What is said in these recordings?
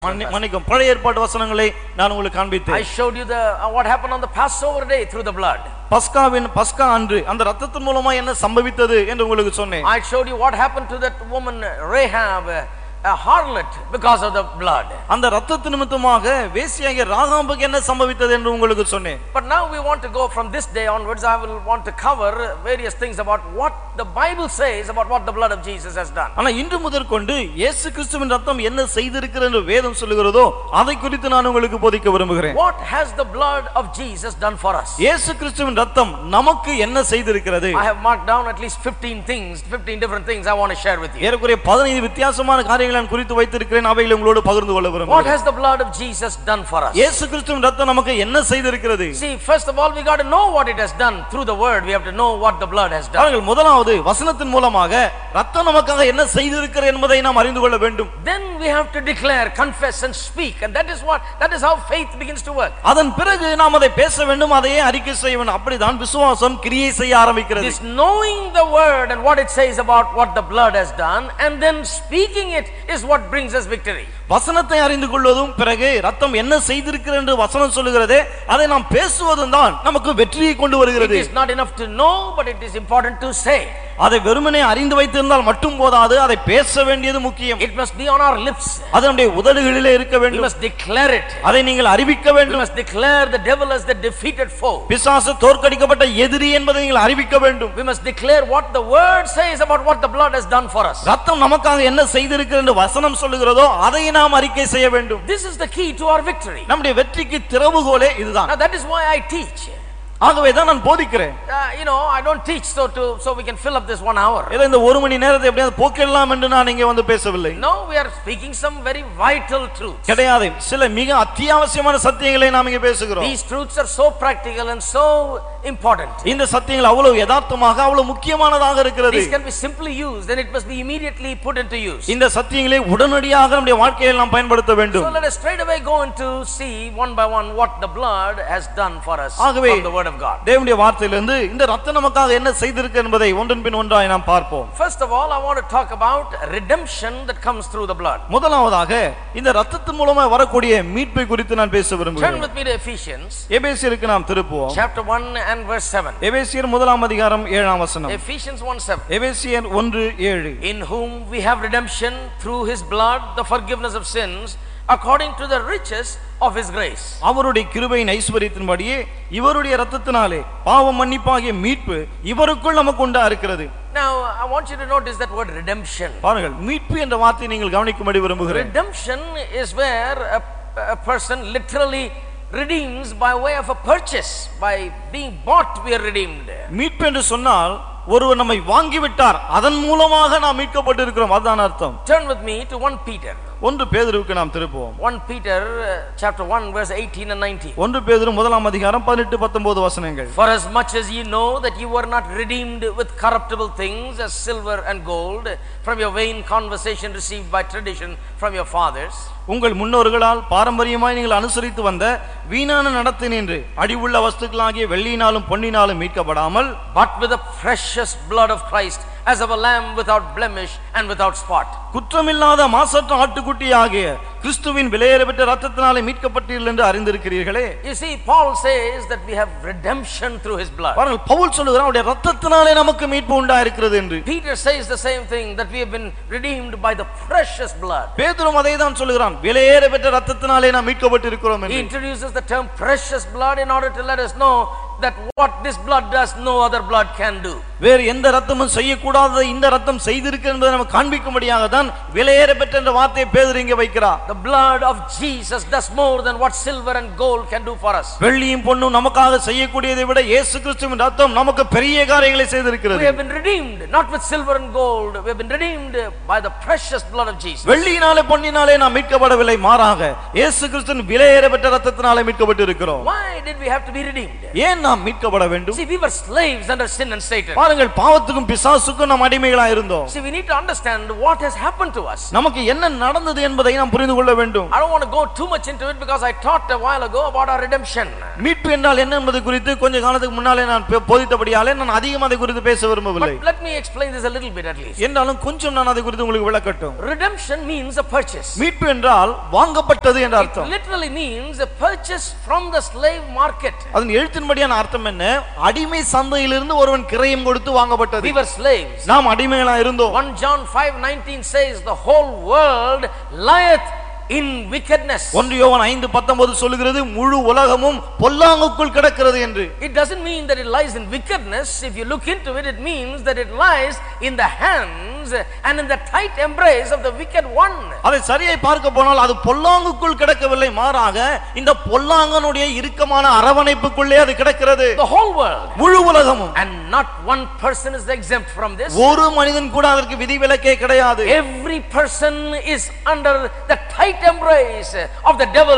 மன்னிக்கும் பழைய ஏற்பாட்டு வசனங்களை நான் உங்களுக்கு காண்பித்தேன். I showed you the what happened on the Passover day through the blood. பஸ்கா அன்று அந்த இரத்தத்தின் மூலமா என்ன சம்பவித்தது என்று உங்களுக்கு சொன்னேன். I showed you what happened to that woman Rahab, a harlot, because of the blood. அந்த இரத்தத்து நிமித்தமாக வேசியாகிய ராகாம்புக்கு என்ன சம்பவித்தது என்று உங்களுக்கு சொன்னேன். But now we want to go from this day onwards. I will want to cover various things about what the Bible says about what the blood of Jesus has done. ஆனா இன்று முதற்கொண்டு இயேசு கிறிஸ்துவின் இரத்தம் என்ன செய்திருக்கிறது என்று வேதம் சொல்லுகிறதோ அதை குறித்து நான் உங்களுக்கு போதிக்க விரும்புகிறேன். What has the blood of Jesus done for us? இயேசு கிறிஸ்துவின் இரத்தம் நமக்கு என்ன செய்திருக்கிறது? I have marked down at least 15 different things I want to share with you. ஏறக்குறைய 15 வித்தியாசமான காரியங்களை நான் குறித்து வைத்திருக்கிறேன். அவைகளை உங்களோடு பகிர்ந்து கொள்ள விரும்புகிறேன். What has the blood of Jesus done for us? இயேசு கிறிஸ்துவின் இரத்தம் நமக்கு என்ன செய்திருக்கிறது? See, first of all we got to know what it has done through the word. We have to know what the blood has done. முதலாவது வசனத்தின் மூலமாக இரத்தம் நமக்காக என்ன செய்திருக்கிறது என்பதை நாம் அறிந்து கொள்ள வேண்டும். Then we have to declare, confess and speak, and that is how faith begins to work. அதன் பிறகு நாம் அதை பேச வேண்டும், அதையே அறிக்கை செய்ய வேண்டும். அப்படிதான் விசுவாசம் கிரியை செய்ய ஆரம்பிக்கிறது. This knowing the word and what it says about what the blood has done and then speaking it is what brings us victory. வசனத்தை அறிந்து கொள்வதும் பிறகு இரத்தம் என்ன செய்திருக்கிறது என்று வசனம் சொல்லுகிறதே அதை நாம் பேசுவதும் தான் நமக்கு வெற்றியை கொண்டு வருகிறது. It is not enough to know, but it is important to say. அதை வெறுமனே அறிந்து வைத்திருந்தால் மட்டும் போதாது, அதை பேச வேண்டியது முக்கியம். It must be on our lips. அது நம்முடைய உதடுகளிலே இருக்க வேண்டும். We must declare it. அதை நீங்கள் அறிவிக்க வேண்டும். We must declare the devil as the defeated foe. பிசாசு தோற்கடிக்கப்பட்ட எதிரி என்பதை நீங்கள் அறிவிக்க வேண்டும். We must declare what the word says about what the blood has done for us. இரத்தம் நமக்காக என்ன செய்திருக்கிறது என்று வசனம் சொல்லுகிறதோ அதை நாம் அறிக்கை செய்ய வேண்டும். This is the key to our victory. நம்முடைய வெற்றிக்கு திறவுகோலே இதுதான். Now that is why I teach. ஆகவே தான் நான் போதிக்கிறேன். I don't teach so we can fill up this 1 hour. இந்த 1 மணி நேரத்தை எப்படியாவது போக்கிடலாம் என்று நான் இங்கே வந்து பேசவில்லை. No, we are speaking some very vital truths. கிடையாது, சில மிக அத்தியாவசியமான சத்தியங்களை நாம் இங்கே பேசுகிறோம். These truths are so practical and so important. இந்த சத்தியங்கள் அவ்வளவு யதார்த்தமாக அவ்வளவு முக்கியமானதாக இருக்கிறது. These can be simply used and it must be immediately put into use. இந்த சத்தியங்களை உடனடியாக நம்முடைய வாழ்க்கையில் நாம் பயன்படுத்த வேண்டும். So let us straight away go into see one by one what the blood has done for us from the word of God. தேவனுடைய வார்த்தையிலிருந்து இந்த இரத்தம் நமக்காக என்ன செய்திருக்கு என்பதை ஒன்றன் பின் ஒன்றாய் நாம் பார்ப்போம். First of all, I want to talk about redemption that comes through the blood. முதலாவதாக இந்த இரத்தத்தின் மூலமா வரக்கூடிய மீட்பை குறித்து நான் பேச விரும்புகிறேன். Turn with me to Ephesians. எபேசியருக்கு நாம் திருப்புவோம். Chapter 1 and verse 7. எபேசியர் 1ஆம் அதிகாரம் 7ஆம் வசனம். Ephesians 1:7. எபேசியர் 1:7. In whom we have redemption through his blood, the forgiveness of sins, according to the riches of his grace. அவருடைய கிருபையின் ஐஸ்வரியத்தின்படியே இவருடைய இரத்தத்தினாலே பாவ மன்னிப்பாகிய மீட்பு இவருக்குள் நமக்கு உண்டா இருக்கிறது. Now I want you to notice that word redemption. பாருங்கள், மீட்பு என்ற வார்த்தையை நீங்கள் கவனிக்கும்படி விரும்புகிறேன். Redemption is where a person literally redeems by way of a purchase. By being bought we are redeemed. மீட்பு என்று சொன்னால் ஒருவர் நம்மை வாங்கி விட்டார், அதன் மூலமாக நாம் மீட்கப்பட்டிருக்கிறோம், அதுதான் அர்த்தம். Turn with me to 1 Peter. 1 பேதுருவுக்கு நாம் திருப்புவோம். 1 Peter chapter 1 verse 18 and 19. 1 பேதுரு 1ஆம் அதிகாரம் 18-19 வசனங்கள். For as much as ye know that you were not redeemed with corruptible things as silver and gold from your vain conversation received by tradition from your fathers. உங்கள் முன்னோர்களால் பாரம்பரியமாய் நீங்கள் அனுசரித்து வந்த வீணான நடத்தினின்று அடிவுள்ள வஸ்துக்களாகிய வெள்ளியினாலும் பொன்னினாலும் மீட்கப்படாமல், but with the precious blood of Christ as of a lamb without blemish and without spot. குற்றமில்லாத மாசற்ற ஆட்டுக்குட்டியாகிய கிறிஸ்துவின் விலையேறப்பட்ட இரத்தத்தினாலே மீட்கப்பட்டீர்கள் என்று அறிந்திருக்கிறீர்களே. You see, Paul says that we have redemption through his blood. பாருங்கள், பவுல் சொல்லுகிறார் அவருடைய இரத்தத்தினாலே நமக்கு மீட்பு உண்டாயிருக்கிறது என்று. Peter says the same thing, that we have been redeemed by the precious blood. பேதுரும் அதே தான் சொல்லுகிறான், விலையேறப்பட்ட இரத்தத்தினாலே நாம் மீட்கப்பட்டிருக்கிறோம் என்று. He introduces the term precious blood in order to let us know that what this blood does no other blood can do. வேறு எந்த இரத்தமும் செய்யக்கூடாததை இந்த இரத்தம் செய்திருக்கு என்பதை நமக்கு காண்பிக்கும்படியாக தான் விலையேறப்பட்ட என்ற வார்த்தையை பேதுரு இங்கே வைக்கிறார். The blood of Jesus does more than what silver and gold can do for us. வெள்ளியும் பொன்னும் நமக்காக செய்யக்கூடியதை விட இயேசு கிறிஸ்துவின் இரத்தம் நமக்கு பெரிய காரியங்களை செய்திருக்கிறது. We have been redeemed not with silver and gold, we have been redeemed by the precious blood of Jesus. வெள்ளியினாலே பொன்னினாலே நாம் மீட்கப்படவில்லை, மாறாக இயேசு கிறிஸ்துவின் விலையேறப்பட்ட இரத்தத்தினாலே மீட்கப்பட்டிருக்கிறோம். Why did we have to be redeemed? ஏன் நாம் மீட்கப்பட வேண்டும். See, we were slaves under sin and Satan. பாருங்கள், பாவத்துக்கும் பிசாசுக்கும் நாம் அடிமைகளா இருந்தோம். See, we need to understand what has happened to us. நமக்கு என்ன நடந்தது என்பதை நாம் புரிந்து கொள்ள வேண்டும். I don't want to go too much into it because I taught a while ago about our redemption. மீட்பு என்றால் என்ன என்பது குறித்து கொஞ்ச காலத்துக்கு முன்னாலே நான் போதித்தபடியாலே நான் அதிகம் அதை குறித்து பேச விரும்பவில்லை. But let me explain this a little bit at least. என்றாலும் கொஞ்சம் நான் அதை குறித்து உங்களுக்கு விளக்கட்டும். Redemption means a purchase. மீட்பு என்றால் வாங்கப்பட்டது என்ற It அர்த்தம். literally means a purchase from the slave market. அதன் எழுத்தின்படியான அர்த்தம் என்ன? அடிமை சந்தையிலிருந்து ஒருவன் கிரயம் கொடுத்து வாங்கப்பட்டது. We were slaves. நாம் அடிமைகளா இருந்தோம். 1 John 5:19 says the whole world lieth in wickedness. 1 யோவான் 5:19 சொல்லுகிறது முழு உலகமும் பொல்லாங்குக்குள் கிடக்கிறது என்று. It doesn't mean that it lies in wickedness. If you look into it, it means that it lies in the hands and in the tight embrace of the wicked one. அதை சரியாய் பார்க்க போனால் அது பொல்லாங்குக்குள் கிடக்கவில்லை, மாறாக இந்த பொல்லாங்கனுடைய இறுக்கமான அரவணைப்புக்குள்ளே அது கிடக்கிறது. The whole world. முழு உலகமும். And not one person is exempt from this. ஒரு மனிதன் கூட அதற்கு விதிவிலக்கே கிடையாது. Every person is under the tight embrace of the devil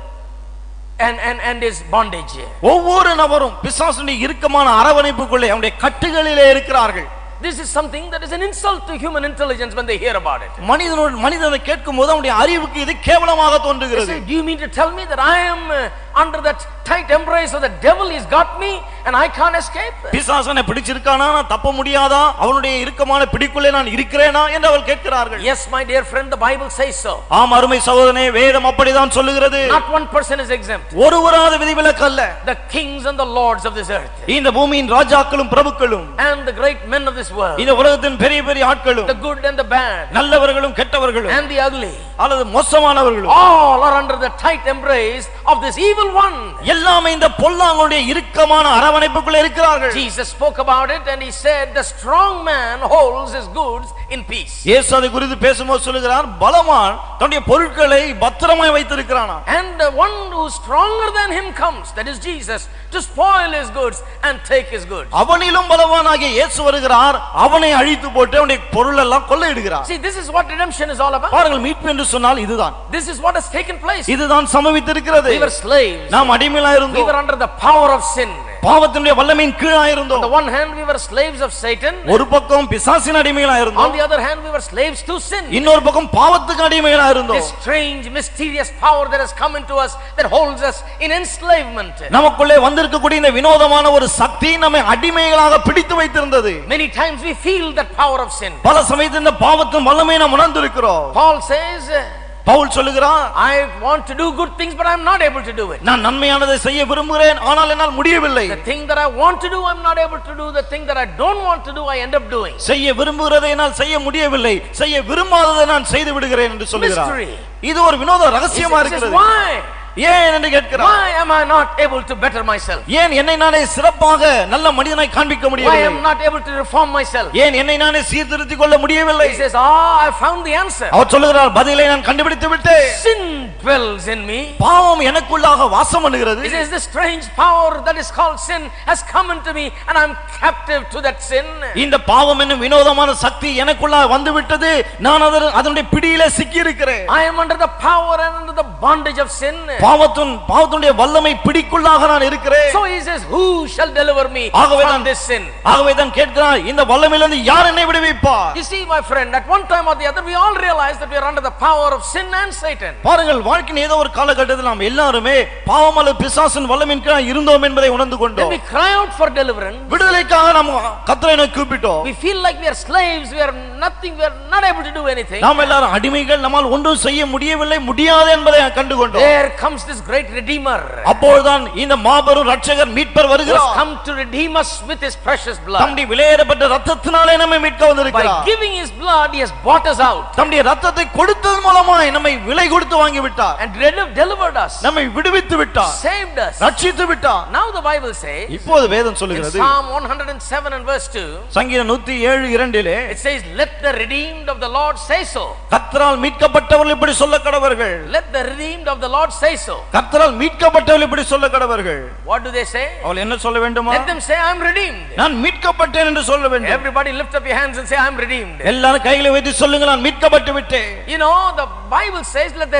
and his bondage. ஒவ்வொரு நபரும் பிசாசுடைய இறுக்கமான அரவணைப்புக்குள்ளே அவருடைய கட்டுகளிலே இருக்கிறார்கள். This is something that is an insult to human intelligence when they hear about it. மனிதனை கேட்கும்போது அவருடைய அறிவுக்கு இது கேவலமாக தோன்றுகிறது. Do you mean to tell me that I am under that tight embrace of the devil? He's got me and I can't escape? பிசாசனை பிடிச்சிருக்கானா, நான் தப்ப முடியாதா, அவனுடைய இறுக்கமான பிடிக்குள்ளே நான் இருக்கிறேனா என்று அவர்கள் கேட்கிறார்கள். Yes, my dear friend, the Bible says so. ஆம் அருமை சகோதரனே, வேதம் அப்படிதான் சொல்லுகிறது. Not one person is exempt. ஒருவராவது விதிவிலக்கு அல்ல. The kings and the lords of this earth, இந்த பூமியின் ராஜாக்களும் பிரபுக்களும், and the great men of this world, இந்த உலகத்தின் பெரிய பெரிய ஆட்களும், the good and the bad, நல்லவர்களும் கெட்டவர்களும், and the ugly, அல்லது மோசமானவர்களும், all are under the tight embrace of this evil one. எல்லாமே இந்த பொல்லாங்குடைய இறுக்கமான அரவணைப்புக்குள்ளே இருக்கிறார்கள். Jesus spoke about it and he said the strong man holds his goods in peace. இயேசு அதை குறித்து பேசும்போது சொல்லுகிறார், பலவான் தன்னுடைய பொருட்களை பத்திரமாய் வைத்திருக்கிறானா. And the one who is stronger than him comes, that is Jesus, to spoil his goods and take his goods. அவனிலும் பலவானாகிய இயேசு வருகிறார், அவனை அழித்து போட்டு அவனுடைய பொருள் எல்லாம் கொள்ளையிடுகிறார். See, this is what redemption is all about. பாருங்கள், மீட்பு என்று சொன்னால் இதுதான். This is what has taken place. இதுதான் சம்பவித்திருக்கிறது. We were slaves. நாம் அடிமைகளா We இருந்தோம். were under the power of sin. பாவத்தினுடைய வல்லமையின் கீழா On இருந்தோம். the one hand we were slaves of Satan. ஒரு பக்கம் பிசாசின் அடிமைகளா On இருந்தோம். the other hand we were slaves to sin. இன்னொரு பக்கம் பாவத்துக்கு அடிமைகளா இருந்தோம். This strange mysterious power that has come into us that holds us in enslavement. நமக்குள்ளே வந்திருக்கக்கூடிய இந்த வினோதமான ஒரு சக்தி நம்மை அடிமைகளாக பிடித்து வைத்திருந்தது. Many times we feel that power of sin. பல சமயத்தில் இந்த பாவத்தின் வல்லமையை நாம் உணர்ந்திருக்கிறோம். Paul says, பவுல் சொல்லுகிறார், I want to do good things but I am not able to do it. நான் நன்மையானதை செய்ய விரும்புகிறேன், ஆனால் என்னால் முடியவில்லை. The thing that I want to do I am not able to do. The thing that I don't want to do I end up doing. செய்ய விரும்புகிறதை என்னால் செய்ய முடியவில்லை, செய்ய விரும்பாததை நான் செய்து விடுகிறேன் என்று சொல்லுகிறார். Mystery. இது ஒரு வினோத ரகசியமா இருக்கிறது. Why? ஏன் என்று கேட்கிறார். Why am I not able to better myself? ஏன் என்னை நானே சிறப்பாக நல்ல மனிதனாய் காண்பிக்க Why முடியவில்லை? am I not able to reform myself? ஏன் என்னை நானே சீர்திருத்திக் கொள்ள முடியவில்லை? He says, I found the answer. அவர் சொல்லுகிறார், பதிலை நான் கண்டுபிடித்து விட்டேன். Sin dwells in me. பாவம் எனக்குள்ளாக வாசம் பண்ணுகிறது. He says, the strange power that is called sin has come into me and I am captive to that sin. இந்த பாவம் என்னும் வினோதமான சக்தி எனக்குள்ளாக வந்து விட்டது, நான் அதனுடைய பிடியிலே சிக்கி இருக்கிறேன். I am under the power and under the bondage of sin. பாவத்துடைய வல்லமை பிடிக்குள்ளாக நான் இருக்கிறேன். So he says, who shall deliver me from this sin? ஆகவே தான் கேட்கிறார், இந்த வல்லமையிலிருந்து யார் என்னை விடுவிப்பார்? You see my friend, at one time or the other we all realize that we are under the power of sin and Satan. பாருங்கள், வாழ்க்கையின் ஏதோ ஒரு காலகட்டத்தில் நாம் எல்லாருமே பாவம் அல்லது பிசாசின் வல்லமையின் கீழ் இருந்தோம் என்பதை உணர்ந்து கொண்டோம். When we cry out for deliverance, விடுதலைக்காக நாம் கர்த்தரை நோக்கி கூப்பிட்டோம். we feel like we are slaves, we are nothing, we are not able to do anything. நாம் எல்லாரும் அடிமைகள், நம்மால் ஒன்றும் செய்ய முடியவில்லை, முடியாது என்பதை கண்டுகொண்டோம். There comes this great redeemer. அப்பொழுதுதான் இந்த மாபெரும் இரட்சகர் மீட்பர் வருகிறார். He has come to redeem us with his precious blood. தம்முடைய விலையேறப்பட்ட இரத்தத்தினாலே நம்மை மீட்க வந்திருக்கிறார். By giving his blood he has bought us out. தம்முடைய இரத்தத்தை கொடுத்ததன் மூலமாய் நம்மை விலை கொடுத்து வாங்கி விட்டார். And delivered us. நம்மை விடுவித்து விட்டார். Saved us. ரட்சித்து விட்டார். Now the Bible says, இப்போது வேதம் in சொல்லுகிறது, Psalm 107 and verse 2, சங்கீதம் 107:2 it says, let the redeemed of the Lord say so. கர்த்தரால் மீட்கப்பட்டவர்கள் இப்படி சொல்ல கடவர்கள். Let the redeemed of the Lord say so. கர்த்தரால் மீட்கப்பட்டவர்கள் இப்படி சொல்ல கடவர்கள். What do they say? அவர்கள் என்ன சொல்ல வேண்டுமா? Let them say, I am redeemed. நான் மீட்கப்பட்டேன் என்று சொல்ல வேண்டும். Everybody lift up your hands and say, I am redeemed. எல்லாரும் கைகளை வைத்து சொல்லுங்க, நான் மீட்கப்பட்டு விட்டேன். You know, the Bible says, let the redeemed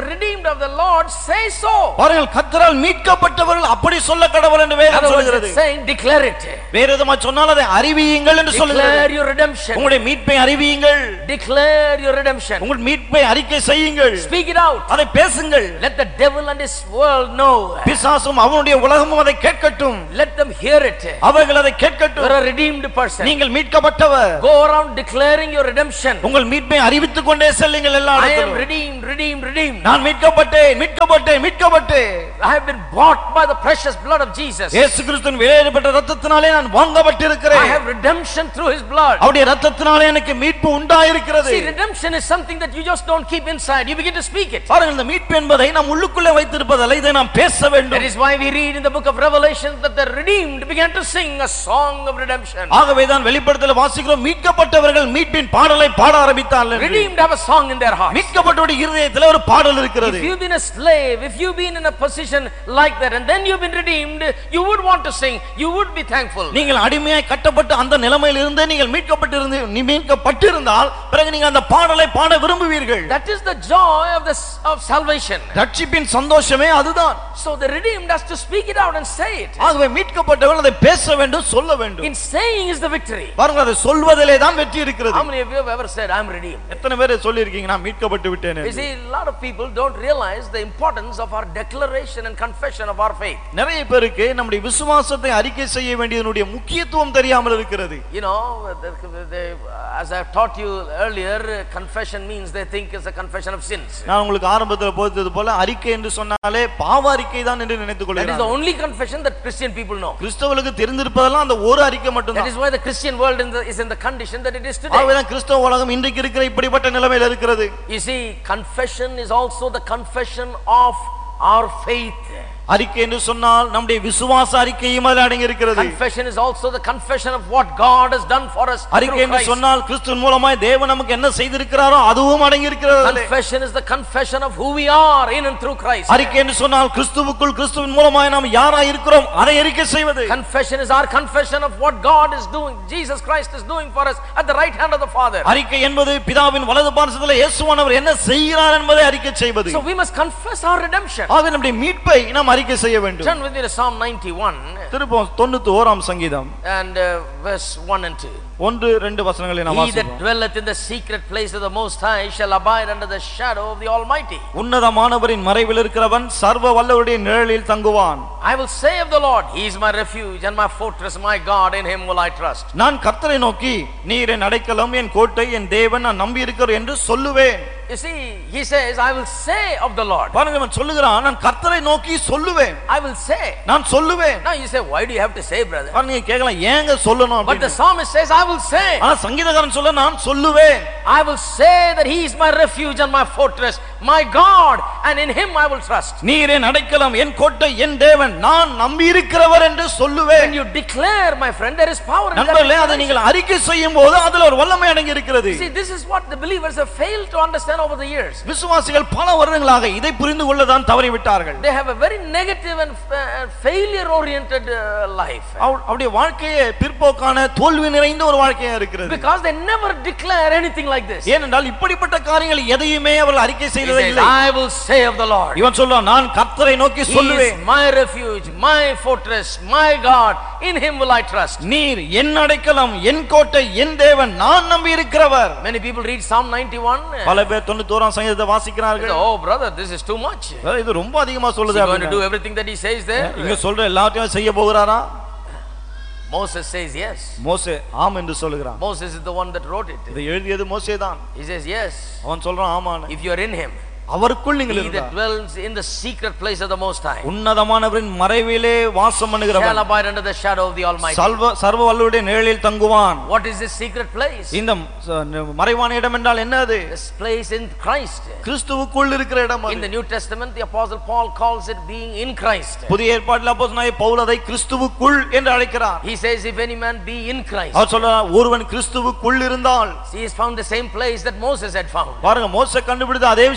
of the Lord say so. பாருங்கள், கர்த்தரால் மீட்கப்பட்டவர்கள் அப்படி சொல்ல கடவுள் என்று வேதம் சொல்கிறது. It's saying declare it. வேற விதமா சொன்னால் அதை அறிவியுங்கள் என்று சொல்கிறது. Declare your redemption. உங்களுடைய மீட்பை அறிவியுங்கள். Declare your redemption. உங்கள் மீட்பை அறிக்கை செய்யுங்கள். Speak it out. அதை பேசுங்கள். Let the devil and his world know. பிசாசும் அவனுடைய உலகமும் அதை கேட்கட்டும். Let them hear it. அவர்கள் அதை கேட்கட்டும். You are a redeemed person. நீங்கள் மீட்கப்பட்டவர். Go around declaring your redemption. உங்கள் மீட்பை அறிவித்துக் கொண்டே செல்லுங்கள் எல்லா I am இடத்திலும். redeemed, redeemed, redeemed. நான் மீட்கப்பட்டேன், மீட்கப்பட்டேன், மீட்கப்பட்டேன். I have been bought by the precious blood of Jesus. இயேசு கிறிஸ்துவின் விலையேறப்பட்ட இரத்தத்தினாலே நான் வாங்கப்பட்டிருக்கிறேன். I have redemption through his blood. அவருடைய இரத்தத்தினாலே எனக்கு மீட்பு உண்டாயிருக்கிறது. See, redemption is something that you just don't keep inside. You begin to speak it. பாருங்கள், இந்த மீட்பு என்பதை நாம் உள்ளுக்குள்ளே வைத்திருப்பதல்ல, இதை நாம் பேச வேண்டும். That is why we read in the book of Revelation that the redeemed began to sing a song of redemption. ஆகவே தான் வெளிப்படுத்தல வாசிக்கிறோம், மீட்கப்பட்டவர்கள் மீட்பின் பாடலை பாட ஆரம்பித்தார்கள். Redeemed have a song in their heart. மீட்கப்பட்டவருடைய இருதயத்திலே ஒரு பாடல் இருக்கிறது. If you've been a slave, if you've been in a position like that and then you've been redeemed, you would want to sing, you would be thankful. நீங்கள் அடிமையாய் கட்டப்பட்ட அந்த நிலைமையில் இருந்து நீங்கள் மீட்கப்பட்டிருந்தால் பிறகு நீங்கள் அந்த பாடலை பாட விரும்புவீர்கள். That is the joy of salvation. ரட்சிப்பின் சந்தோஷமே அதுதான். So the redeemed has to speak it out and say it. ஆகவே மீட்கப்பட்டவர்கள் அதை பேச வேண்டும், சொல்ல வேண்டும். In saying is the victory. பாருங்க, அதை சொல்வதிலே தான் வெற்றி இருக்கிறது. How many of you have ever said I am redeemed? எத்தனை பேர் சொல்லி இருக்கீங்க நான் மீட்கப்பட்டு விட்டேன்? You see, a lot of people don't realize the importance of our declaration and confession of our faith. நிறைய பேருக்கு நம்முடைய விசுவாசத்தை அறிக்கை செய்ய வேண்டியதனுடைய முக்கியத்துவம் தெரியாமல் இருக்கிறது. You know, as I have taught you earlier, confession means they think it's a confession of sins. நான் உங்களுக்கு ஆரம்பத்தில் போதித்தது போல அறிக்கை என்று சொன்னாலே பாவ அறிக்கை தான் என்று நினைத்துக் That is கொள்கிறார்கள். the only confession that Christian people know. கிறிஸ்தவர்களுக்கு தெரிந்திருப்பதெல்லாம் அந்த ஒரு அறிக்கை மட்டும் That தான். is why the Christian world is in the condition that it is today. ஆகவே தான் கிறிஸ்தவ உலகம் இன்றைக்கு இருக்கிற இப்படிப்பட்ட நிலைமையில் இருக்கிறது. You see, confession is also the confession of our faith. அறிக்கை என்று சொன்னால் நம்முடைய விசுவாச அறிக்கையும் அதில் அடங்கி இருக்கிறது. Confession is also the confession of what God has done for us. அறிக்கை என்று சொன்னால் கிறிஸ்துவின் மூலமாய் தேவன் நமக்கு என்ன செய்திருக்கிறாரோ அதுவும் அடங்கி இருக்கிறது. Confession is the confession of who we are in and through Christ. அறிக்கை என்று சொன்னால் கிறிஸ்துவுக்குள் கிறிஸ்துவின் மூலமாய் நாம் யாராய் இருக்கிறோம் அதை அறிக்கை செய்வது. Confession is our confession of what God is doing, Jesus Christ is doing for us at the right hand of the Father. அறிக்கை என்பது பிதாவின் வலது பார்சத்திலே இயேசுவானவர் என்ன செய்கிறார் என்பதை அறிக்கை செய்வது. So we must confess our redemption. ஆகவே நம்முடைய மீட்பை நாம் அறிக்கை செய்ய வேண்டும். Turn with me to Psalm 91 திருப்போம் 91ஆம் சங்கீதம் and verse 1 and 2. 1-2 வசனங்களை நாம் He that வாசிப்போம். dwelleth in the secret place of the Most High shall abide under the shadow of the Almighty. உன்னதமானவரின் மறைவில் இருக்கிறவன் சர்வ வல்லவருடைய நிழலில் தங்குவான். I will say of the Lord, He is my refuge and my fortress, my God, in Him will I trust. நான் கர்த்தரை நோக்கி நீர் என் அடைக்கலம், என் கோட்டை, என் தேவன், நான் நம்பி இருக்கிறேன் என்று சொல்லுவேன். You see, he says, I will say of the Lord. பாருங்க, அவன் சொல்லுகிறான் நான் கர்த்தரை நோக்கி சொல்லுவேன். I will say. நான் சொல்லுவேன். Now you say, why do you have to say, brother? நீங்க கேட்கலாம் ஏங்க சொல்லணும்? But the psalmist says, I will say. ஆனா சங்கீதக்காரன் சொல்ல நான் சொல்லுவேன். I will say that He is my refuge and my fortress, my God, and in Him I will trust. நீர் என் அடைக்கலம், என் கோட்டை, என் தேவன், நான் நம்பி இருக்கிறவர் என்று சொல்லுவேன். When you declare, my friend, there is power in that. நண்பர்களே, அதை நீங்கள் அறிக்கை செய்யும்போது அதில் ஒரு வல்லமை அடங்கி இருக்கிறது. See, this is what the believers have failed to understand over the years. விசுவாசிகள் பல வருடங்களாக இதை புரிந்து கொள்ளதான் தவறிவிட்டார்கள். They have a very negative and failure oriented life. அவருடைய வாழ்க்கையே பிற்போக்கான தோல்வி நிறைந்த ஒரு வாழ்க்கையா இருக்கிறது. Because they never declare anything like this. ஏனென்றால் இப்படிப்பட்ட காரியங்கள் எதையுமே அவர்கள் அறிக்கை செய்ததே இல்லை. I will say of the Lord. இவன் சொல்றான் நான் கர்த்தரை நோக்கி சொல்லுவேன். He is my refuge, my fortress, my God, in Him will I trust. நீர் என் அடைக்கலம், என் கோட்டை, என் தேவன், நான் நம்பி இருக்கிறவர். Many people read Psalm 91. பல பேர் 91ஆம் சங்கீதத்தை வாசிக்கிறார்கள். Oh brother, this is too much. இது ரொம்ப அதிகமா சொல்லுது. Is he going to do everything that he says there? இங்க சொல்ற எல்லாத்தையும் செய்ய போகிறாரா? Moses says yes. மோசே ஆம் என்று சொல்கிறான். Moses is the one that wrote it. இதை எழுதியது மோசே தான். He says yes. அவன் சொல்றான் ஆமான்னு. If you are in Him, அவருக்குள் நீங்கள் He இருந்தால் that dwells in the secret place of the Most High உன்னதமானவரின் மறைவிலே வாசம் பண்ணுகிறவன் shall abide under the shadow of the Almighty. சர்வ வல்லவருடைய நிழலில் தங்குவான். What is this secret place? இந்த மறைவான இடம் என்றால் என்ன அது? This place in Christ. கிறிஸ்துவுக்குள் இருக்கிற இடம் அது. In the New Testament, the Apostle Paul calls it being in Christ. புதிய ஏற்பாட்டில் அப்போஸ்தலனாகிய பவுல் அதை கிறிஸ்துவுக்குள் என்று அழைக்கிறார். He says if any man be in Christ. அவர் சொல்றார் ஒருவன் கிறிஸ்துவுக்குள் இருந்தால். He has found the same place that Moses had found. பாருங்க, மோசே கண்டுபிடித்த அதே விஷயத்தை இவனும்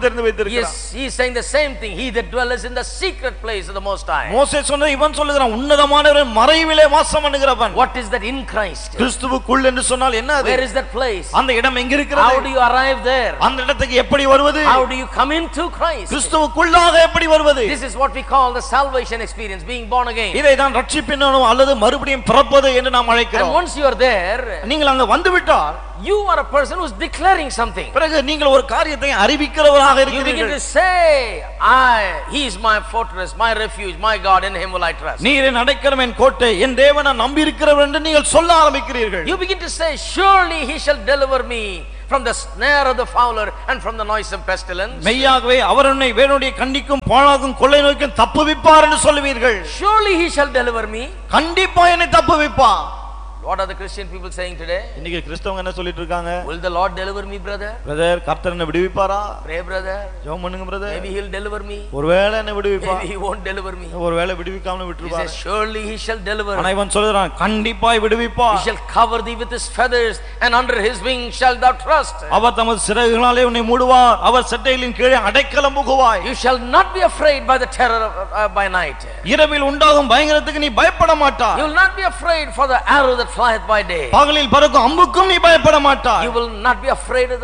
தேவன் தெரிந்து வைத்திருக்கிறார். Yes, he is saying the same thing. He that dwelleth in the secret place of the Most High. மோசே சொன்னது இவன் சொல்லுகிறான், உன்னதமானவரின் மறைவிலே வாசம் பண்ணுகிறவன். What is that in Christ? கிறிஸ்துவுக்குள் என்று சொன்னால் என்ன அது? Where is that place? அந்த இடம் எங்க இருக்கிறது? How do you arrive there? அந்த இடத்துக்கு எப்படி வருவது? How do you come into Christ? கிறிஸ்துவுக்குள்ளாக எப்படி வருவது? This is what we call the salvation experience, being born again. இதை தான் ரட்சிப்பின் அனுபவம் அல்லது மறுபடியும் பிறப்பது என்று நாம் அழைக்கிறோம். And once you are there, நீங்கள் அங்க வந்துவிட்டால் you are a person who is declaring something. பிறகு நீங்கள் ஒரு காரியத்தை அறிவிக்கிறவராக You begin இருக்கிறீர்கள். to say, he is my fortress, my refuge, my God, in him will I trust. நீர் என் அடைக்கலம், என் கோட்டை, என் தேவன் நான் நம்பி இருக்கிறவர் என்று நீங்கள் சொல்ல ஆரம்பிக்கிறீர்கள். You begin to say, surely he shall deliver me from the snare of the fowler and from the noisome pestilence. மெய்யாகவே அவர் என்னை வேணுடைய கண்ணிக்கும் பாழாகும் கொள்ளை நோய்க்கும் தப்புவிப்பார் என்று சொல்லுவீர்கள். Surely he shall deliver me. கண்டிப்பா என்னை தப்புவிப்பார். What are the Christian people saying today? இன்னைக்கு கிறிஸ்தவங்க என்ன சொல்லிட்டு இருக்காங்க? Will the Lord deliver me, brother? Brother, கர்த்தர் என்னை விடுவிப்பாரா? Pray, brother. ஜெபம் பண்ணுங்க brother. Maybe he'll deliver me. ஒருவேளை என்னை விடுவிப்பார். Maybe he won't deliver me. ஒருவேளை விடுவிக்காம He விட்டுருவார். says, surely he shall deliver. ஆனா இவன் சொல்றான், கண்டிப்பாய் விடுவிப்பார். He shall cover thee with his feathers, and under his wings shalt thou trust. அவர் தமது சிறகுகளாலே உன்னை மூடுவார், அவர் சட்டைகளின் கீழே அடைக்கலம் புகுவாய். You shall not be afraid by the terror by night. இரவில் உண்டாகும் பயங்கரத்துக்கு நீ பயப்பட மாட்டாய். You will not be afraid for the arrow that flieth by day. பகலில் பறக்கும் அம்புக்கும் நீ பயப்பட மாட்டாய். You will not be afraid of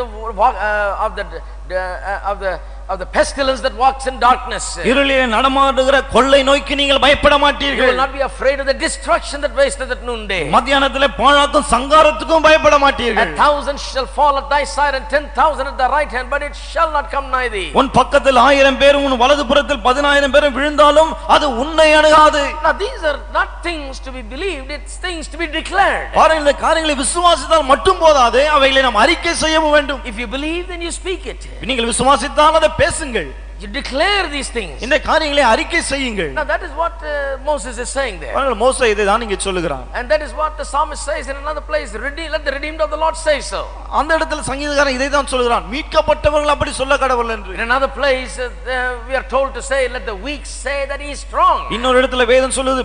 the pestilence that walks in darkness. இருளிலே நடமாடுகிற கொள்ளை நோய்க்கு நீங்கள் பயப்பட You மாட்டீர்கள். will not be afraid of the destruction that wasteth at noonday. மத்தியானத்திலே பாழாக்கும் சங்காரத்துக்கும் பயப்பட மாட்டீர்கள். 1,000 shall fall at thy side and 10,000 at thy right hand, but it shall not come nigh thee. உன் பக்கத்தில் 1000 பேரும் உன் வலது புறத்தில் 10,000 பேரும் விழுந்தாலும் அது உன்னை அணுகாது. Now these are not things to be believed, it's things to be declared. பாருங்கள், இந்த காரியங்களை விசுவாசித்தால் மட்டும் போதாது, அவைகளை நாம் அறிக்கை செய்யவும் வேண்டும். If you believe, then you speak it. நீங்கள் விசுவாசித்தால் அதை பேசுங்கள். You declare these things. இந்த காரியங்களை அறிக்கை செய்யுங்கள். Now that is what Moses is saying there. பாருங்கள், மோசே இதை தான் இங்கே சொல்லுகிறான். And that is what the psalmist says in another place, let the redeemed of the Lord say so. அந்த இடத்துல சங்கீதக்காரன் இதை தான் சொல்கிறான், மீட்கப்பட்டவர்கள் அப்படி சொல்ல கடவுள் என்று. In another place we are told to say, let the weak say that he is strong. இன்னொரு இடத்துல வேதம் சொல்லுது,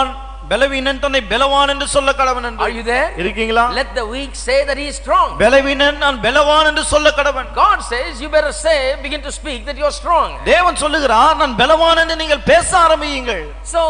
பலவீனன் தன்னை பலவான் என்று சொல்ல கடவன் என்று. Are you there? இருக்கீங்களா? Let the weak say that he is strong. பலவீனன் நான் பலவான் என்று சொல்ல கடவன். God says you better say, begin to speak that you are strong. தேவன் சொல்லுகிறார், நான் பலவான் என்று நீங்கள் பேச ஆரம்பியுங்கள். So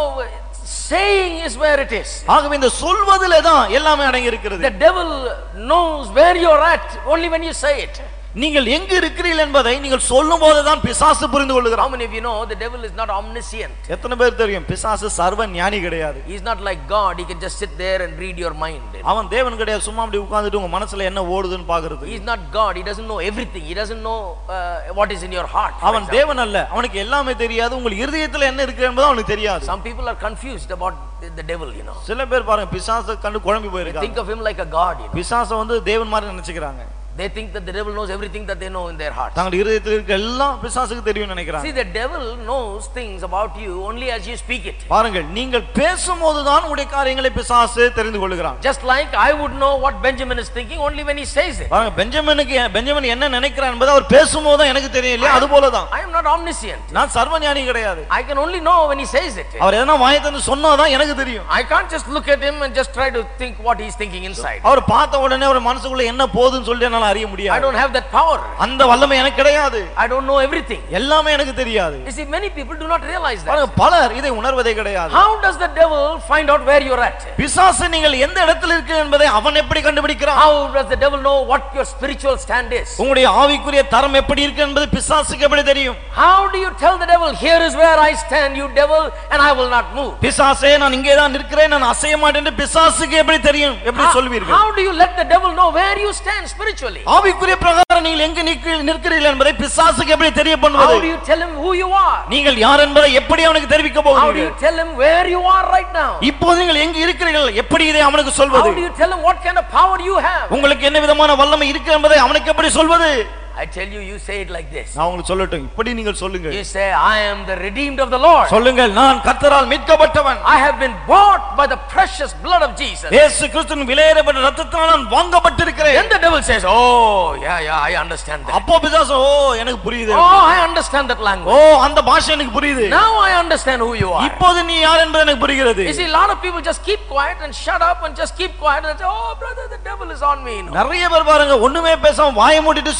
saying is where it is. ஆகவே இந்த சொல்வதிலே தான் எல்லாமே அடங்கி இருக்கிறது. The devil knows where you are at only when you say it. நீங்கள் எங்கு இருக்கிறீர்கள் என்பதை நீங்கள் சொல்லும்போது தான் பிசாசு புரிந்து கொள்கிறான். How many of you know the devil is not omniscient? எத்தனை பேர் தெரியும் பிசாசு சர்வ ஞானி கிடையாது. He is not like God, he can just sit there and read your mind. அவன் தேவன் கிடையாது, சும்மா அப்படி உட்கார்ந்துட்டு உங்க மனசுல என்ன ஓடுதுன்னு பாக்குறது. He is not God, he doesn't know everything, he doesn't know what is in your heart. அவன் தேவன் அல்ல, அவனுக்கு எல்லாமே தெரியாது, உங்க இதயத்துல என்ன இருக்கு என்பது அவனுக்கு தெரியாது. Some people are confused about the devil, you know. சில பேர் பாருங்க பிசாசை கண்டு குழம்பி போயிருக்காங்க. Think of him like a god, you know. பிசாசை வந்து தேவன் மாதிரி நினைச்சுக்கிறாங்க. They think that the devil knows everything that they know in their hearts. தங்கள் இதயத்தில் இருக்க எல்லாம் பிசாசுக்கு தெரியும் நினைக்கிறாங்க. See, the devil knows things about you only as you speak it. பாருங்கள், நீங்கள் பேசும்போது தான் உங்களுடைய காரியங்களை பிசாசு தெரிந்து கொள்கிறான். Just like I would know what Benjamin is thinking only when he says it. பாருங்க, பெஞ்சமின் என்ன நினைக்கிறான் என்பது அவர் பேசும்போது தான் எனக்கு தெரியும் இல்லையா? அது போல தான் I am not omniscient. நான் சர்வ ஞானி கிடையாது. I can only know when he says it. அவர் எதனா வாயை திறந்து சொன்னாதான் எனக்கு தெரியும். I can't just look at him and just try to think what he is thinking inside. அவர் பார்த்த உடனே அவர் மனசுக்குள்ள என்ன போகுதுன்னு சொல்லி என்னால அறிய முடியாது. I don't have that power. அந்த வல்லமை எனக்கு கிடையாது. I don't know everything. எல்லாமே எனக்கு தெரியாது. You see, many people do not realize that. பாருங்க, பலர் இதை உணர்வதே கிடையாது. How does the devil find out where you are at? பிசாசு நீங்கள் எந்த இடத்தில் இருக்கிறீர்கள் என்பதை அவன் எப்படி கண்டுபிடிக்கிறான்? How does the devil know what your spiritual stand is? உங்களுடைய ஆவிக்குரிய தரம் எப்படி இருக்கு என்பது பிசாசுக்கு எப்படி தெரியும்? How do you tell the devil, here is where I stand, you devil, and I will not move? பிசாசே, நான் இங்கே தான் நிற்கிறேன், நான் அசைய மாட்டேன் என்று பிசாசுக்கு எப்படி தெரியும்? எப்படி சொல்வீர்கள்? How do you let the devil know where you stand spiritually? ஆவிக்குரிய பிரகாரம் நீங்கள் எங்கு நிற்கிறீர்கள் என்பதை பிசாசுக்கு எப்படி தெரிய பண்ணுவது? How do you tell him who you are? நீங்கள் யார் என்பதை எப்படி அவனுக்கு தெரிவிக்க போகிறீர்கள்? How do you tell him where you are right now? இப்போது நீங்கள் எங்கு இருக்கிறீர்கள், எப்படி இதை அவனுக்கு சொல்வது? How do you tell him what kind of power you have? உங்களுக்கு என்ன விதமான வல்லமை இருக்கு என்பதை அவனுக்கு எப்படி சொல்வது? I tell you, you say it like this. நான் உங்களுக்கு சொல்லட்டும், இப்படி நீங்கள் சொல்லுங்க. You say, I am the redeemed of the Lord. சொல்லுங்கள், நான் கர்த்தரால் மீட்கப்பட்டவன். I have been bought by the precious blood of Jesus. இயேசு கிறிஸ்துவின் விலையேறப்பட்ட இரத்தத்தால் நான் வாங்கப்பட்டிருக்கிறேன். Then the devil says, oh yeah, I understand that. அப்போ பிசாசு, ஓ எனக்கு புரியுது. Oh, I understand that language. ஓ அந்த பாஷை எனக்கு புரியுது. Now I understand who you are. இப்போது நீ யார் என்பது எனக்கு புரிகிறது. You see, a lot of people just keep quiet and shut up and just keep quiet and say, oh brother, the devil is on me. நிறைய பேர் பாருங்க, ஒண்ணுமே பேசாம வாயை மூடிட்டு சும்மா உட்கார்ந்து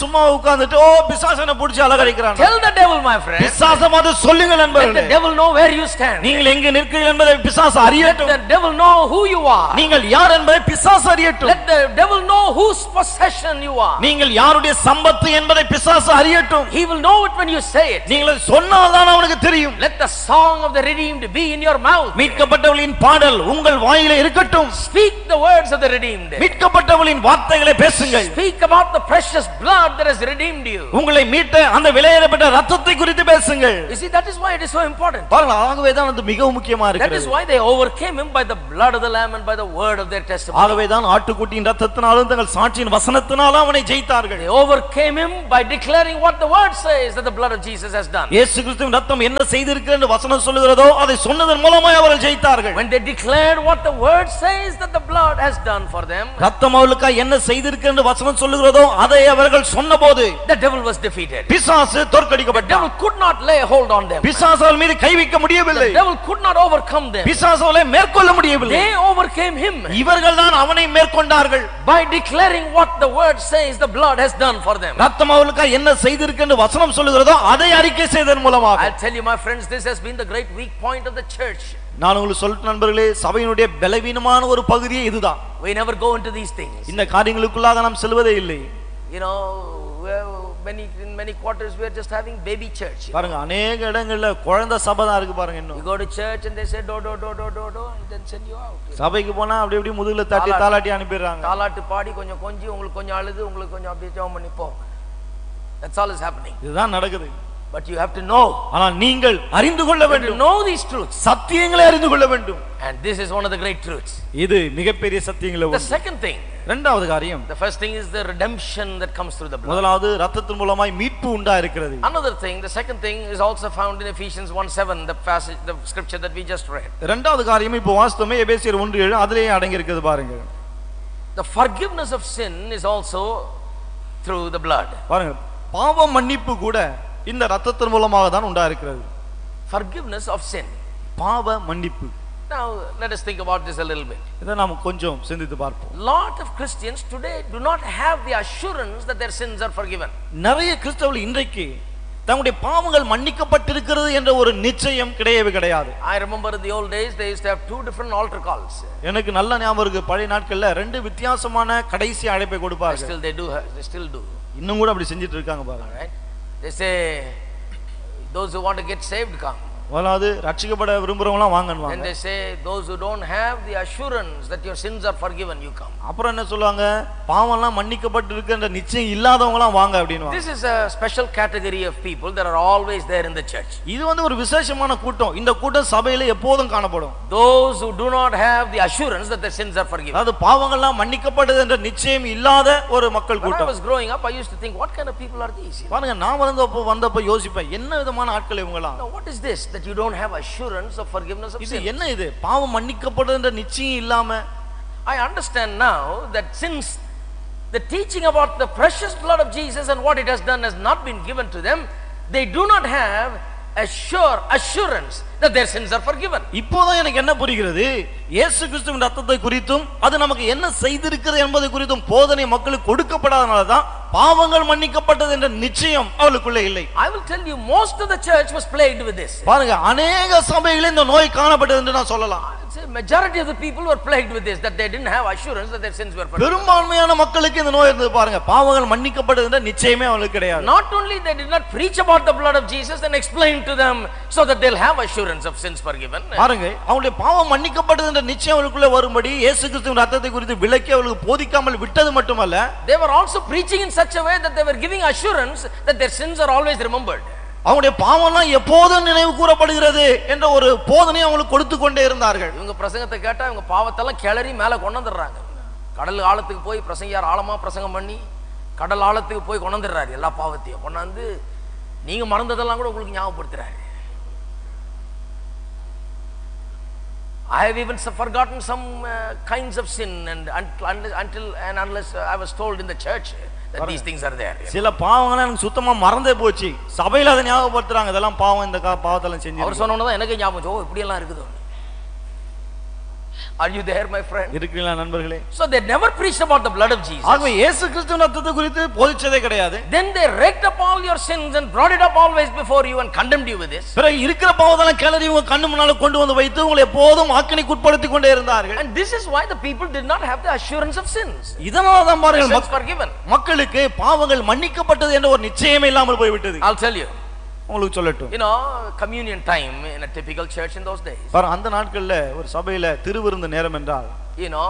உட்கார்ந்துட்டு ஓ பிசாசனை பிடிச்சு அலகரிக்கிறான். Tell the devil, my friend. பிசாசமாவது சொல்லுங்க நண்பர்களே. Let the devil know where you stand. நீங்கள் எங்கே நிற்கிறீர்கள் என்பதை பிசாசு அறியட்டும். Let the devil know who you are. நீங்கள் யார் என்பதை பிசாசு அறியட்டும். Let the devil know whose possession you are. நீங்கள் யாருடைய சம்பத்து என்பதை பிசாசு அறியட்டும். He will know it when you say it. நீங்கள் சொன்னால் தான் அவனுக்கு தெரியும். Let the song of the redeemed be in your mouth. மீட்கப்பட்டவளின் பாடல் உங்கள் வாயிலே இருக்கட்டும். Speak the words of the redeemed. மீட்கப்பட்டவளின் வார்த்தைகளை பேசுங்கள். Speak about the precious blood that has redeemed you. உங்களை மீட்ட அந்த விலையேறப்பட்ட இரத்தத்தை குறித்து பேசுங்கள். You see, that is why it is so important. பாருங்க, ஆகவே தான் அது மிகவும் முக்கியமா That இருக்கிறது. is why they overcame him by the blood of the lamb and by the word of their testimony. ஆகவே தான் ஆட்டுக்குட்டியின் இரத்தத்தினாலும் தங்கள் சாட்சியின் வசனத்தினாலும் அவனை ஜெயித்தார்கள். They overcame him by declaring what the word says that the blood of Jesus has done. இயேசு கிறிஸ்துவின் இரத்தம் என்ன செய்திருக்கிறது என்று வசனம் சொல்லுகிறதோ அதை சொன்னதன் மூலமாய் அவர்கள் ஜெயித்தார்கள். When they declared what the word says that the blood has done for them, இரத்தம் அவர்களுக்கு என்ன செய்திருக்கிறது என்று வசனம் சொல்லுகிறதோ அதை அவர்கள் சொன்னபோது the devil was defeated. பிசாசு The தோற்கடிக்கப்பட்டான். devil could not lay a hold on them. பிசாசு அவர்கள் மீது கை வைக்க முடியவில்லை. The devil could not overcome them. பிசாசு அவர்களை மேற்கொள்ள முடியவில்லை. They overcame him இவர்கள் தான் அவனை மேற்கொண்டார்கள். by declaring what the word says the blood has done for them. இரத்தம் அவர்களுக்கு என்ன செய்திருக்கிறது என்று வசனம் சொல்லுகிறதோ அதை அறிக்கை செய்ததன் மூலமாக. I'll tell you, my friends, this has been the great weak point of the church. நான் உங்களுக்கு சொல்லிட்டு நண்பர்களே, சபையினுடைய பலவீனமான ஒரு பகுதியே இதுதான். We never go into these things. இந்த காரியங்களுக்குள்ளாக நாம் செல்வதே இல்லை. You know, in many quarters we are just having baby church. பாருங்க, अनेक இடங்கள்ல குழந்தை சபை தான் இருக்கு பாருங்க. இன்னும் You go to church and they say do do do do do do and then send you out. சபைக்கு போனா அப்படி அப்படி முதுகுல தட்டி தாலாட்டி அனுப்பிடுறாங்க. தாலாட்டு பாடி கொஞ்சம் கொஞ்சி உங்களுக்கு கொஞ்சம் அழுது உங்களுக்கு கொஞ்சம் அப்படியே ஜெபம் பண்ணி போ. That's all is happening. இதுதான் நடக்குது. But you have to know. ஆனால் நீங்கள் அறிந்து கொள்ள வேண்டும். Know these truths. சத்தியங்களை அறிந்து கொள்ள வேண்டும். And this is one of the great truths. இது மிகப்பெரிய சத்தியங்கள ஒன்று. The second thing. இரண்டாவது காரியம். The first thing is the redemption that comes through the blood. முதலாவது இரத்தத்தின் மூலமாய் மீட்பு உண்டா இருக்கிறது. Another thing, the second thing is also found in Ephesians 1:7, the passage, the scripture that we just read. இரண்டாவது காரியம் இப்போ வாசித்தோமே எபேசியர் 1:7 அதிலேயே அடங்கி இருக்குது பாருங்க. The forgiveness of sin is also through the blood. பாருங்க, பாவ மன்னிப்பு கூட இந்த இரத்தத்தின் மூலமாக தான் உண்டா இருக்கிறது. Forgiveness of sin. பாவ மன்னிப்பு. Now let us think about this a little bit. இத நாம கொஞ்சம் சிந்தித்து பார்ப்போம். Lot of Christians today do not have the assurance that their sins are forgiven. நிறைய கிறிஸ்தவர்கள் இன்றைக்கு தங்களுடைய பாவங்கள் மன்னிக்கப்பட்டிருக்கிறது என்ற ஒரு நிச்சயம் கிடையவே கிடையாது. I remember in the old days they used to have two different altar calls. எனக்கு நல்ல ஞாபகம் இருக்கு, பழைய நாட்கள்ல ரெண்டு வித்தியாசமான கடைசி அழைப்பை கொடுப்பாங்க. Still they still do. இன்னும் கூட அப்படி செஞ்சிட்டு இருக்காங்க பாருங்க. Right? They say those who want to get saved come. முதலாவது ரட்சிக்கப்பட விரும்புறவங்கலாம் வாங்கன்னுவாங்க. And they say those who don't have the assurance that your sins are forgiven you come. அப்புறம் என்ன சொல்வாங்க, பாவம்லாம் மன்னிக்கப்பட்டிருக்குன்ற நிச்சயம் இல்லாதவங்கலாம் வாங்க அப்படினுவாங்க. This is a special category of people that are always there in the church. இது வந்து ஒரு விசேஷமான கூட்டம். இந்த கூட்டம் சபையில எப்போதும் காணப்படும். Those who do not have the assurance that their sins are forgiven. அது பாவங்கள்லாம் மன்னிக்கப்பட்டது என்ற நிச்சயம் இல்லாத ஒரு மக்கள் கூட்டம். When I was growing up I used to think what kind of people are these? பாருங்க, நான் வந்தப்ப யோசிப்பேன், என்ன விதமான ஆட்கள் இவங்கலாம்? Now what is this that you don't have assurance of forgiveness of இது sin? என்ன இது? பாவம் மன்னிக்கப்பட்டது என்ற நிச்சயம் இல்லாம. I understand now that since the teaching about the precious blood of Jesus and what it has done has not been given to them, they do not have assurance that their sins are forgiven. இப்போதான் எனக்கு என்ன புரிகிறது, இயேசு கிறிஸ்துவின் இரத்தத்தை குறித்தும் அது நமக்கு என்ன செய்திருக்கிறது என்பதை குறித்தும் போதனை மக்களுக்கு கொடுக்கப்படாதனால தான் பாவங்கள் மன்னிக்கப்பட்டது என்ற நிச்சயம் அவளுக்குள்ள இல்லை. I will tell you, most of the church was plagued with this. பாருங்க, अनेक சபைகளில் இந்த நோய் காணப்பட்டது என்று நான் சொல்லலாம். Majority of the people were plagued with this, that they didn't have assurance that their sins were forgiven. பெரும்பான்மையான மக்களுக்கு இந்த நோய் இருந்தது. பாருங்க, பாவங்கள் மன்னிக்கப்பட்டது என்ற நிச்சயமே அவங்களுக்கு கிடையாது. Not only they did not preach about the blood of Jesus and explain to them so that they'll have assurance of sins forgiven. பாருங்க, அவங்களுடைய பாவம் மன்னிக்கப்பட்டது என்ற நிச்சயம் அவங்களுக்குள்ள வரும்படி இயேசு கிறிஸ்துவின் இரத்தத்தை குறித்து விளக்கி அவங்களுக்கு போதிக்காமல் விட்டது மட்டுமல்ல, they were also preaching in such a way that they were giving assurance that their sins are always remembered. அவங்களுடைய பாவம்லாம் எப்போதும் நினைவு கூறப்படுகிறது என்ற ஒரு போதனை அவங்களுக்கு கொடுத்து கொண்டே இருந்தார்கள். இவங்க பிரசங்கத்தை கேட்டா இவங்க பாவத்தெல்லாம் கிளறி மேல கொண்டு வந்துடுறாங்க. கடல் ஆழத்துக்கு போய் பிரசங்கியார் ஆழமா பிரசங்கம் பண்ணி கடல் ஆழத்துக்கு போய் கொண்டு வந்துடுறாரு. எல்லா பாவத்தையும் கொண்டாந்து நீங்க மறந்ததெல்லாம் கூட உங்களுக்கு ஞாபகப்படுத்துறாரு. I have even forgotten some kinds of sin and until and unless I was told in the church that these things are there. சில பாவங்கள் எனக்கு சுத்தமா மறந்தே போச்சு. சபையில அதை ஞாபகப்படுத்துறாங்க, இதெல்லாம் பாவம், இந்த பாவத்தெல்லாம் செஞ்சு. அவர் சொன்னோன்னு தான் எனக்கு ஞாபகம், ஓ இப்படி எல்லாம் இருக்குது. Are you there, my friend? இருக்கீங்களா நண்பர்களே? So they never preached about the blood of Jesus. ஆகவே இயேசு கிறிஸ்துவின் ரத்தத்தை குறித்து போதிச்சதே கிடையாது. Then they raked up all your sins and brought it up always before you and condemned you with this. பிறகு இருக்கிற பாவத்தெல்லாம் கிளறி உங்க கண்ணு முன்னால கொண்டு வந்து வைத்து உங்களை எப்போதும் ஆக்கினைக்கு உட்படுத்திக் கொண்டே இருந்தார்கள். And this is why the people did not have the assurance of sins. இதனால தான் பாருங்கள் Sins forgiven. மக்களுக்கு பாவங்கள் மன்னிக்கப்பட்டது என்ற ஒரு நிச்சயமே இல்லாமல் போய் விட்டது. I'll tell you. உங்களுக்கு சொல்லட்டும். You know, communion time in a typical church in those days. பாரு அந்த நாட்கள்ல ஒரு சபையில திருவிருந்து நேரம் என்றால், you know,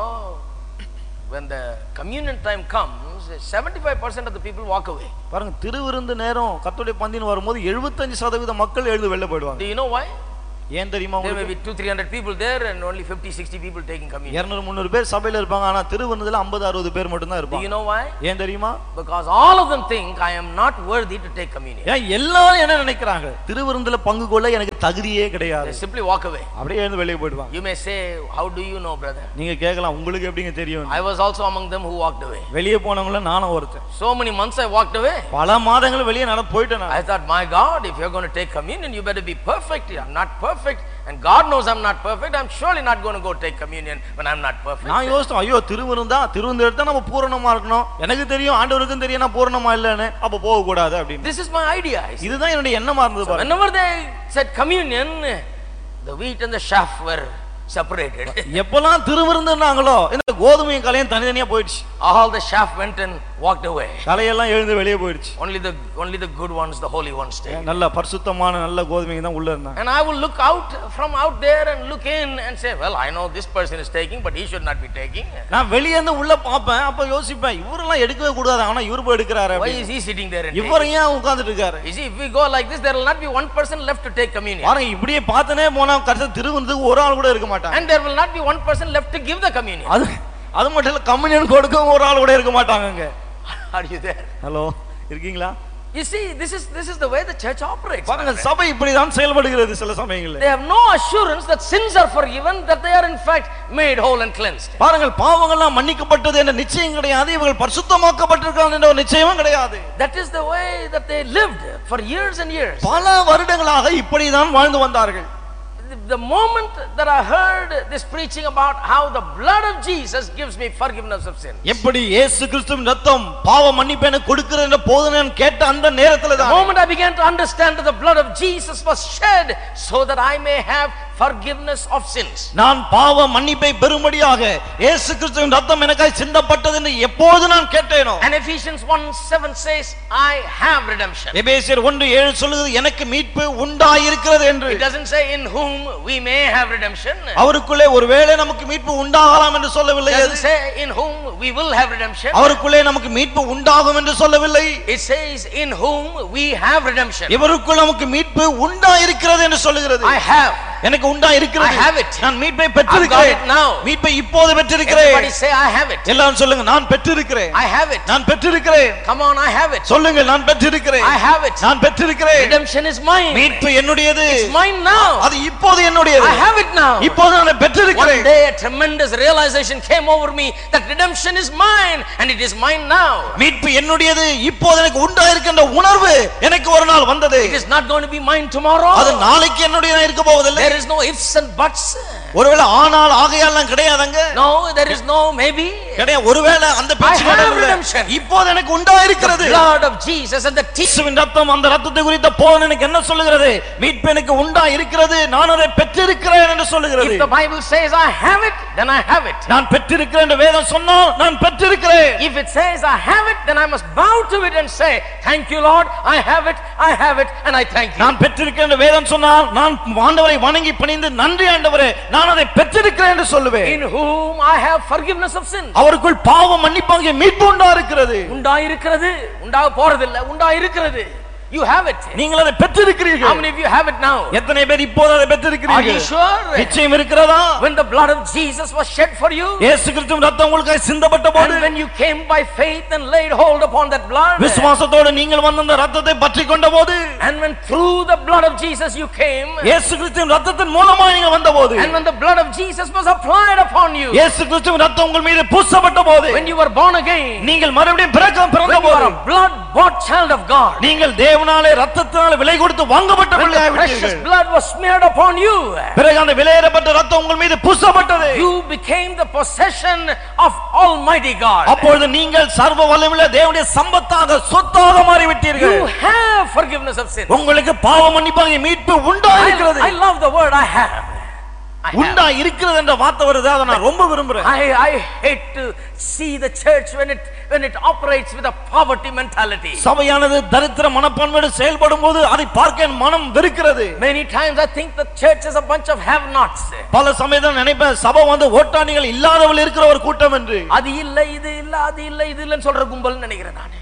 when the communion time comes, 75% of the people walk away. பாருங்க திருவிருந்து நேரம் கர்த்தருடைய பந்தின்னு வரும்போது 75% மக்கள் எழுந்து வெளில போய்டுவாங்க. Do you know why? ஏன் தெரியுமா? There may be 200-300 people there and only 50-60 people taking communion. 200-300 பேர் சபையில இருப்பாங்க, ஆனா திருவிருந்துல 50-60 பேர் மட்டும் தான் இருப்பாங்க. Do you know why? ஏன் தெரியுமா? Because all of them think I am not worthy to take communion. ஏன் எல்லாரும் என்ன நினைக்கிறாங்க? திருவிருந்துல பங்கு கொள்ள எனக்கு தகுதியே கிடையாது. They simply walk away. அப்படியே எழுந்து வெளிய போய்டுவாங்க. You may say, how do you know, brother? நீங்க கேட்கலாம், உங்களுக்கு எப்படிங்க தெரியும்? I was also among them who walked away. வெளிய போனவங்கள நானும் ஒருத்தன். So many months I walked away. பல மாதங்கள் வெளிய நான் போய்ட்டேன். I thought, my God, if you're going to take communion, you better be perfect. I'm not perfect. And God knows I'm not perfect. I'm surely not going to go take communion when I'm not perfect. நான் யோசிச்சேன், ஐயோ திருவிருந்தா திருவிருந்து எடுத்தா நம்ம பூரணமா இருக்கணும். எனக்கு தெரியும், ஆண்டவருக்கும் தெரியும் நான் பூரணமா இல்லன்னு. அப்ப போக கூடாது அப்படி. This is my idea. இதுதான் என்னோட எண்ணமா இருந்தது பாருங்க. Whenever they said communion, the wheat and the chaff were separated. எப்பலாம் திருவிருந்துனாங்களோ இந்த கோதுமையும் கலையும் தனித்தனியா போயிடுச்சு. All the chaff went and walked away. கலையெல்லாம் எழுந்து வெளியே போயிடுச்சு. Only the good ones, the holy ones stayed. நல்ல பரிசுத்தமான நல்ல கோதுமைங்க தான் உள்ள இருந்தாங்க. And I will look out from out there and look in and say, well, I know this person is taking, but he should not be taking. நான் வெளிய இருந்து உள்ள பாப்பேன், அப்ப யோசிப்பேன், இவரெல்லாம் எடுக்கவே கூடாது, ஆனா இவரு போய் எடுக்கறாரு. Why is he sitting there and இவர் ஏன் உட்கார்ந்துட்டு இருக்காரு? You see, if we go like this, there will not be one person left to take communion. பாருங்க இப்படியே பார்த்தனே போனா கடைசி திருவிருந்துக்கு ஒரு ஆள் கூட இருக்க மாட்டாங்க. And there will not be one person left to give the communion. அது மட்டும் இல்ல, கம்யூனியன் கொடுக்க ஒரு ஆள் கூட இருக்க மாட்டாங்கங்க. Are you there? ஹலோ, இருக்கீங்களா? You see, this is the way the church operates. பாருங்க சபை இப்படி தான் செயல்படுகிறது சில சமயங்களில். They have no assurance that sins are forgiven, that they are in fact made whole and cleansed. பாருங்கள் பாவங்கள்லாம் மன்னிக்கப்பட்டது என்ற நிச்சயம் கிடையாது, இவர்கள் பரிசுத்தமாக்கப்பட்டிருக்காங்க என்ற ஒரு நிச்சயமும் கிடையாது. That is the way that they lived for years and years. பல வருடங்களாக இப்படி தான் வாழ்ந்து வந்தார்கள். The moment that I heard this preaching about how the blood of Jesus gives me forgiveness of sin, எப்படி இயேசு கிறிஸ்துவின் இரத்தம் பாவ மன்னிப்பை எனக்கு கொடுக்கிறது என்ற போதனை நான் கேட்ட அந்த நேரத்துல the தான் moment I began to understand that the blood of Jesus was shed so that I may have forgiveness of sins, நான் பாவ மன்னிப்பை பெறும்படியாக இயேசு கிறிஸ்துவின் இரத்தம் எனக்காய் சிந்தப்பட்டது என்று எப்போது நான் கேட்டேனோ. and Ephesians 1:7 says I have redemption. எபேசியர் 1:7 சொல்லுகிறது எனக்கு மீட்பு உண்டாயிருக்கிறது என்று. It doesn't say in whom we may have redemption. அவருக்குள்ளே ஒருவேளை நமக்கு மீட்பு உண்டாகலாம் என்று சொல்லவில்லை. It doesn't say in whom we will have redemption. அவருக்குள்ளே நமக்கு மீட்பு உண்டாகும் என்று சொல்லவில்லை. It says in whom we have redemption. இவருக்குள் நமக்கு மீட்பு உண்டாயிருக்கிறது என்று சொல்லுகிறது. I have. எனக்கு உண்டாயிருக்கிறது. I have it. நான் மீட்பை பெற்றிருக்கிறேன். மீட்பை இப்போது பெற்றிருக்கிறேன். Everybody say I have it. எல்லாரும் சொல்லுங்க, நான் பெற்றிருக்கிறேன். I have it. நான் பெற்றிருக்கிறேன். Come on, I have it. சொல்லுங்க, நான் பெற்றிருக்கிறேன். I have it. நான் பெற்றிருக்கிறேன். Redemption is mine. மீட்பு என்னுடையது. It's mine now. அது இப்போது என்னுடையது. I have it now. இப்போது நான் பெற்றிருக்கிறேன். One day a tremendous realization came over me that redemption is mine and it is mine now. மீட்பு என்னுடையது, இப்போது எனக்கு உண்டாயிருக்கின்ற உணர்வு எனக்கு ஒரு நாள் வந்தது. It is not going to be mine tomorrow. அது நாளைக்கு என்னுடையதா இருக்க போவதில்லை. There is no ifs and buts. ஒருவேளை ஆனால் ஆகையாலாம் கிடையாதுங்க. No, there is no maybe. கிடையாது. ஒருவேளை அந்த பேச்சு இல்லை. இப்போது எனக்கு உண்டாயிருக்கிறது. The blood of Jesus and the இயேசுவின் இரத்தம், அந்த இரத்தத்தை குறித்த போதனை எனக்கு என்ன சொல்லுகிறது? மீட்பு எனக்கு உண்டாயிருக்கிறது, நான் அதை பெற்றிருக்கிறேன் என்று சொல்லுகிறது. If the Bible says I have it, then I have it. நான் பெற்றிருக்கிறேன் என்று வேதம் சொன்னால் நான் பெற்றிருக்கிறேன். If it says I have it, then I must bow to it and say, thank you Lord, I have it, I have it, and I thank you. நான் பெற்றிருக்கிறேன் என்று வேதம் சொன்னால் நான் ஆண்டவரை வணங்கி பணிந்து நன்றி ஆண்டவரே நான் அதை பெற்றிருக்கிறேன் என்று சொல்லுவேன். In whom I have forgiveness of sins. அவருக்குள் பாவ மன்னிப்பாகிய மீட்பு உண்டாயிருக்கிறது. உண்டாயிருக்கிறது, உண்டாக போறதில்லை, உண்டாயிருக்கிறது. You have it. நீங்கள் அதை பெற்றிருக்கிறீர்கள். How many of you have it now? எத்தனை பேர் இப்போது அதை பெற்றிருக்கிறீர்கள்? Are you sure? நிச்சயம் இருக்கிறதா? When the blood of Jesus was shed for you, இயேசு கிறிஸ்துவின் இரத்தம் உங்களுக்காக சிந்தப்பட்ட போது, and when you came by faith and laid hold upon that blood, விசுவாசத்தோடு நீங்கள் வந்து அந்த இரத்தத்தை பற்றிக்கொண்ட போது, and when through the blood of Jesus you came, இயேசு கிறிஸ்துவின் இரத்தத்தின் மூலமாக நீங்கள் வந்தபோது, and when the blood of Jesus was applied upon you, இயேசு கிறிஸ்துவின் இரத்தம் உங்கள் மீது பூசப்பட்ட போது, when you were born again, நீங்கள் மறுபடியும் பிறந்த போது, blood bought child of God. நீங்கள் தேவனாலே இரத்தத்தினாலே விலை கொடுத்து வாங்கப்பட்ட பிள்ளையாய் Precious விட்டீர்கள். blood was smeared upon you. பிறகு அந்த விலையேறப்பட்ட இரத்தம் உங்கள் மீது பூசப்பட்டது. You became the possession of Almighty God. அப்பொழுது நீங்கள் சர்வ வல்லமையுள்ள தேவனுடைய சம்பத்தாக சொத்தாக மாறிவிட்டீர்கள். You have forgiveness of sin. உங்களுக்கு பாவ மன்னிப்பாகிய மீட்பு உண்டாயிருக்கிறது. I love the word I have. உண்டா இருக்கிறது என்ற வார்த்தை வருது, அதை நான் ரொம்ப விரும்புறேன். I hate to see the church when it operates with a poverty mentality. சபையானது தரித்திர மனப்பான்மையோடு செயல்படும் போது அதை பார்க்க என் மனம் வெறுக்கிறது. Many times I think the church is a bunch of have-nots. பல சமயத்தில் நினைப்பேன் சபை வந்து ஓட்டாணிகள் இல்லாதவள் இருக்கிற ஒரு கூட்டம் என்று. அது இல்ல இது இல்ல அது இல்ல இது இல்லன்னு சொல்ற கும்பல் நினைக்கிறேன் நான்.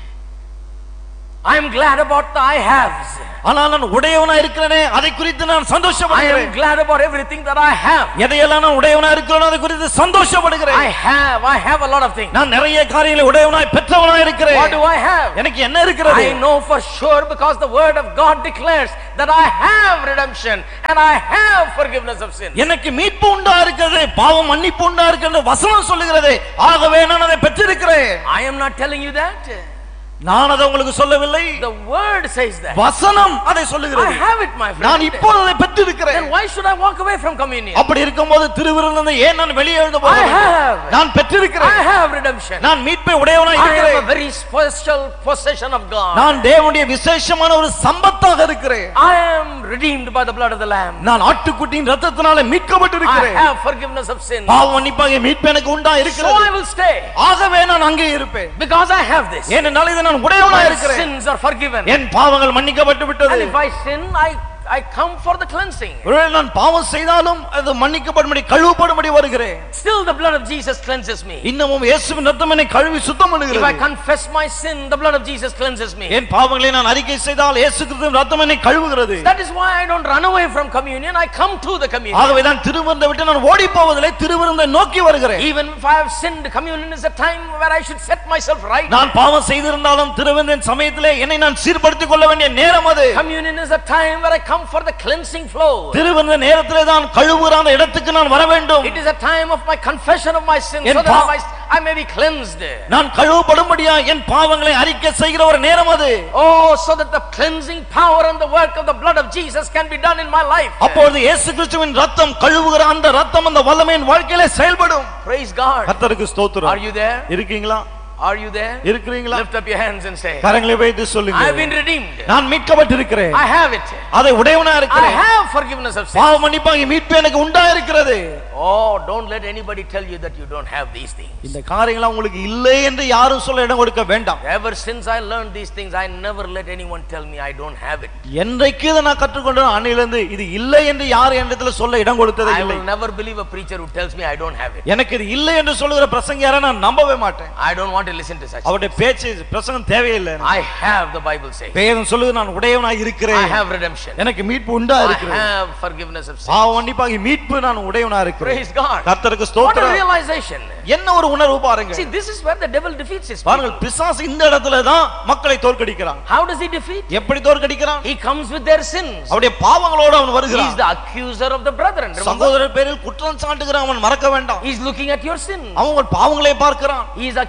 I am glad about the I haves. ஆனால் நான் உடையவனா இருக்கிறேனே அதை குறித்து நான் சந்தோஷப்படுகிறேன். I am glad about everything that I have. எதையெல்லாம் நான் உடையவனா இருக்கிறேனோ அதை குறித்து சந்தோஷப்படுகிறேன். I have a lot of things. நான் நிறைய காரியங்களை உடையவனாய் பெற்றவனாய் இருக்கிறேன். What do I have? எனக்கு என்ன இருக்கிறது? I know for sure because the word of God declares that I have redemption and I have forgiveness of sin. எனக்கு மீட்பு உண்டா இருக்கிறது, பாவம் மன்னிப்பு உண்டா இருக்கிறது வசனம் சொல்லுகிறது. ஆகவே நான் அதை பெற்றிருக்கிறேன். I am not telling you that. நான் அதை உங்களுக்கு சொல்லவில்லை. The word says that. வசனம் அதை சொல்லுகிறது. I have it, my friend. நான் இப்போது அதை பெற்றிருக்கிறேன். Then why should I walk away from communion? அப்படி இருக்கும்போது திருவிருந்திலிருந்து ஏன் நான் வெளியே எழுந்து போக வேண்டும்? நான் பெற்றிருக்கிறேன். I have redemption. நான் மீட்பை உடையவனாய் I have இருக்கிறேன். a very special possession of God. நான் தேவனுடைய விசேஷமான ஒரு சம்பத்தாக இருக்கிறேன். I am redeemed by the blood of the lamb. நான் ஆட்டுக்குட்டியின் இரத்தத்தினாலே மீட்கப்பட்டிருக்கிறேன். I have forgiveness of sin. பாவ மன்னிப்பாகிய மீட்பு எனக்கு உண்டா So இருக்கிறது. I will stay. ஆகவே நான் அங்கே இருப்பேன். Because I have this. ஏனென்றால் இதை நான் உடையவனாய் My இருக்கிறேன். sins are forgiven. என் பாவங்கள் மன்னிக்கப்பட்டு விட்டது. And if I sin, I come for the cleansing. ஒருவேளை நான் பாவம் செய்தாலும் அது மன்னிக்கப்படும்படி கழுவப்படும்படி வருகிறேன். Still the blood of Jesus cleanses me. இன்னமும் இயேசுவின் இரத்தம் என்னை கழுவி சுத்தம் If பண்ணுகிறது. I confess my sin, the blood of Jesus cleanses me. என் பாவங்களை நான் அறிக்கை செய்தால் இயேசு கிறிஸ்துவின் இரத்தம் என்னை கழுவுகிறது. That is why I don't run away from communion. I come to the communion. ஆகவே நான் திருவிருந்தை விட்டு நான் ஓடி போவதில்லை, திருவிருந்தை நோக்கி வருகிறேன். Even if I have sinned, communion is a time where I should set myself right. நான் பாவம் செய்திருந்தாலும் திருவிருந்தின் சமயத்திலே என்னை நான் சீர்படுத்திக் கொள்ள வேண்டிய நேரம் அது. Communion is a time where I come for the cleansing flow. திருவிருந்த நேரத்திலே தான் கழுவுற அந்த இடத்துக்கு நான் வர வேண்டும். It is a time of my confession of my sins so that I may be cleansed. நான் கழுவப்படும்படியா என் பாவங்களை அறிக்கை செய்கிற ஒரு நேரம் அது. Oh, so that the cleansing power and the work of the blood of Jesus can be done in my life. அப்பொழுது இயேசு கிறிஸ்துவின் இரத்தம் கழுவுகிற அந்த இரத்தம் அந்த வல்லமை என் வாழ்க்கையிலே செயல்படும். Praise God. கர்த்தருக்கு ஸ்தோத்திரம். Are you there? இருக்கீங்களா? Are you there? இருக்கிறீங்களா? Lift up your hands and say, கரங்களை வைத்து சொல்லுங்க. I have been redeemed. நான் மீட்கப்பட்டிருக்கிறேன். I have it. அதை உடையவனா I இருக்கிறேன். have forgiveness of sin. பாவ மன்னிப்பாகிய மீட்பு எனக்கு உண்டா இருக்கிறது. Oh, don't let anybody tell you that you don't have these things. இந்த காரியங்கள் உங்களுக்கு இல்லை என்று யாரும் சொல்ல இடம் கொடுக்க வேண்டாம். Ever since I learned these things, I never let anyone tell me I don't have it. என்றைக்கு இதை நான் கற்றுக்கொண்டேன் அன்னையிலிருந்து இது இல்லை என்று யார் என்னிடத்துல சொல்ல இடம் கொடுத்ததே I இல்லை. will never believe a preacher who tells me I don't have it. எனக்கு இது இல்லை என்று சொல்லுகிற பிரசங்கியாரை நான் நம்பவே மாட்டேன். I don't want to listen to such. அவருடைய பேச்சு பிரசங்கம் தேவையில்லை. I have, the Bible says. வேதம் சொல்லுது நான் உடையவனாய் இருக்கிறேன். I have redemption. எனக்கு மீட்பு உண்டா I இருக்கிறது. have forgiveness of sin. பாவ மன்னிப்பாகிய மீட்பு நான் உடையவனாய் இருக்கிறேன். Praise God. கர்த்தருக்கு What a ஸ்தோத்திரம். realization. என்ன ஒரு உணர்வு பாருங்க. See, this is where the devil defeats his பாருங்கள், people. பிசாசு இந்த இடத்துல தான் மக்களை தோற்கடிக்கிறான். How does he defeat? எப்படி தோற்கடிக்கிறான்? He comes with their sins. அவருடைய பாவங்களோடு அவன் He is வருகிறான். the accuser of the brethren. Remember? சகோதரர் பேரில் குற்றம் சாட்டுகிறான். அவன் மறக்க வேண்டாம். He is looking at your sin. அவன் உங்கள் பாவங்களை பார்க்கிறான். He is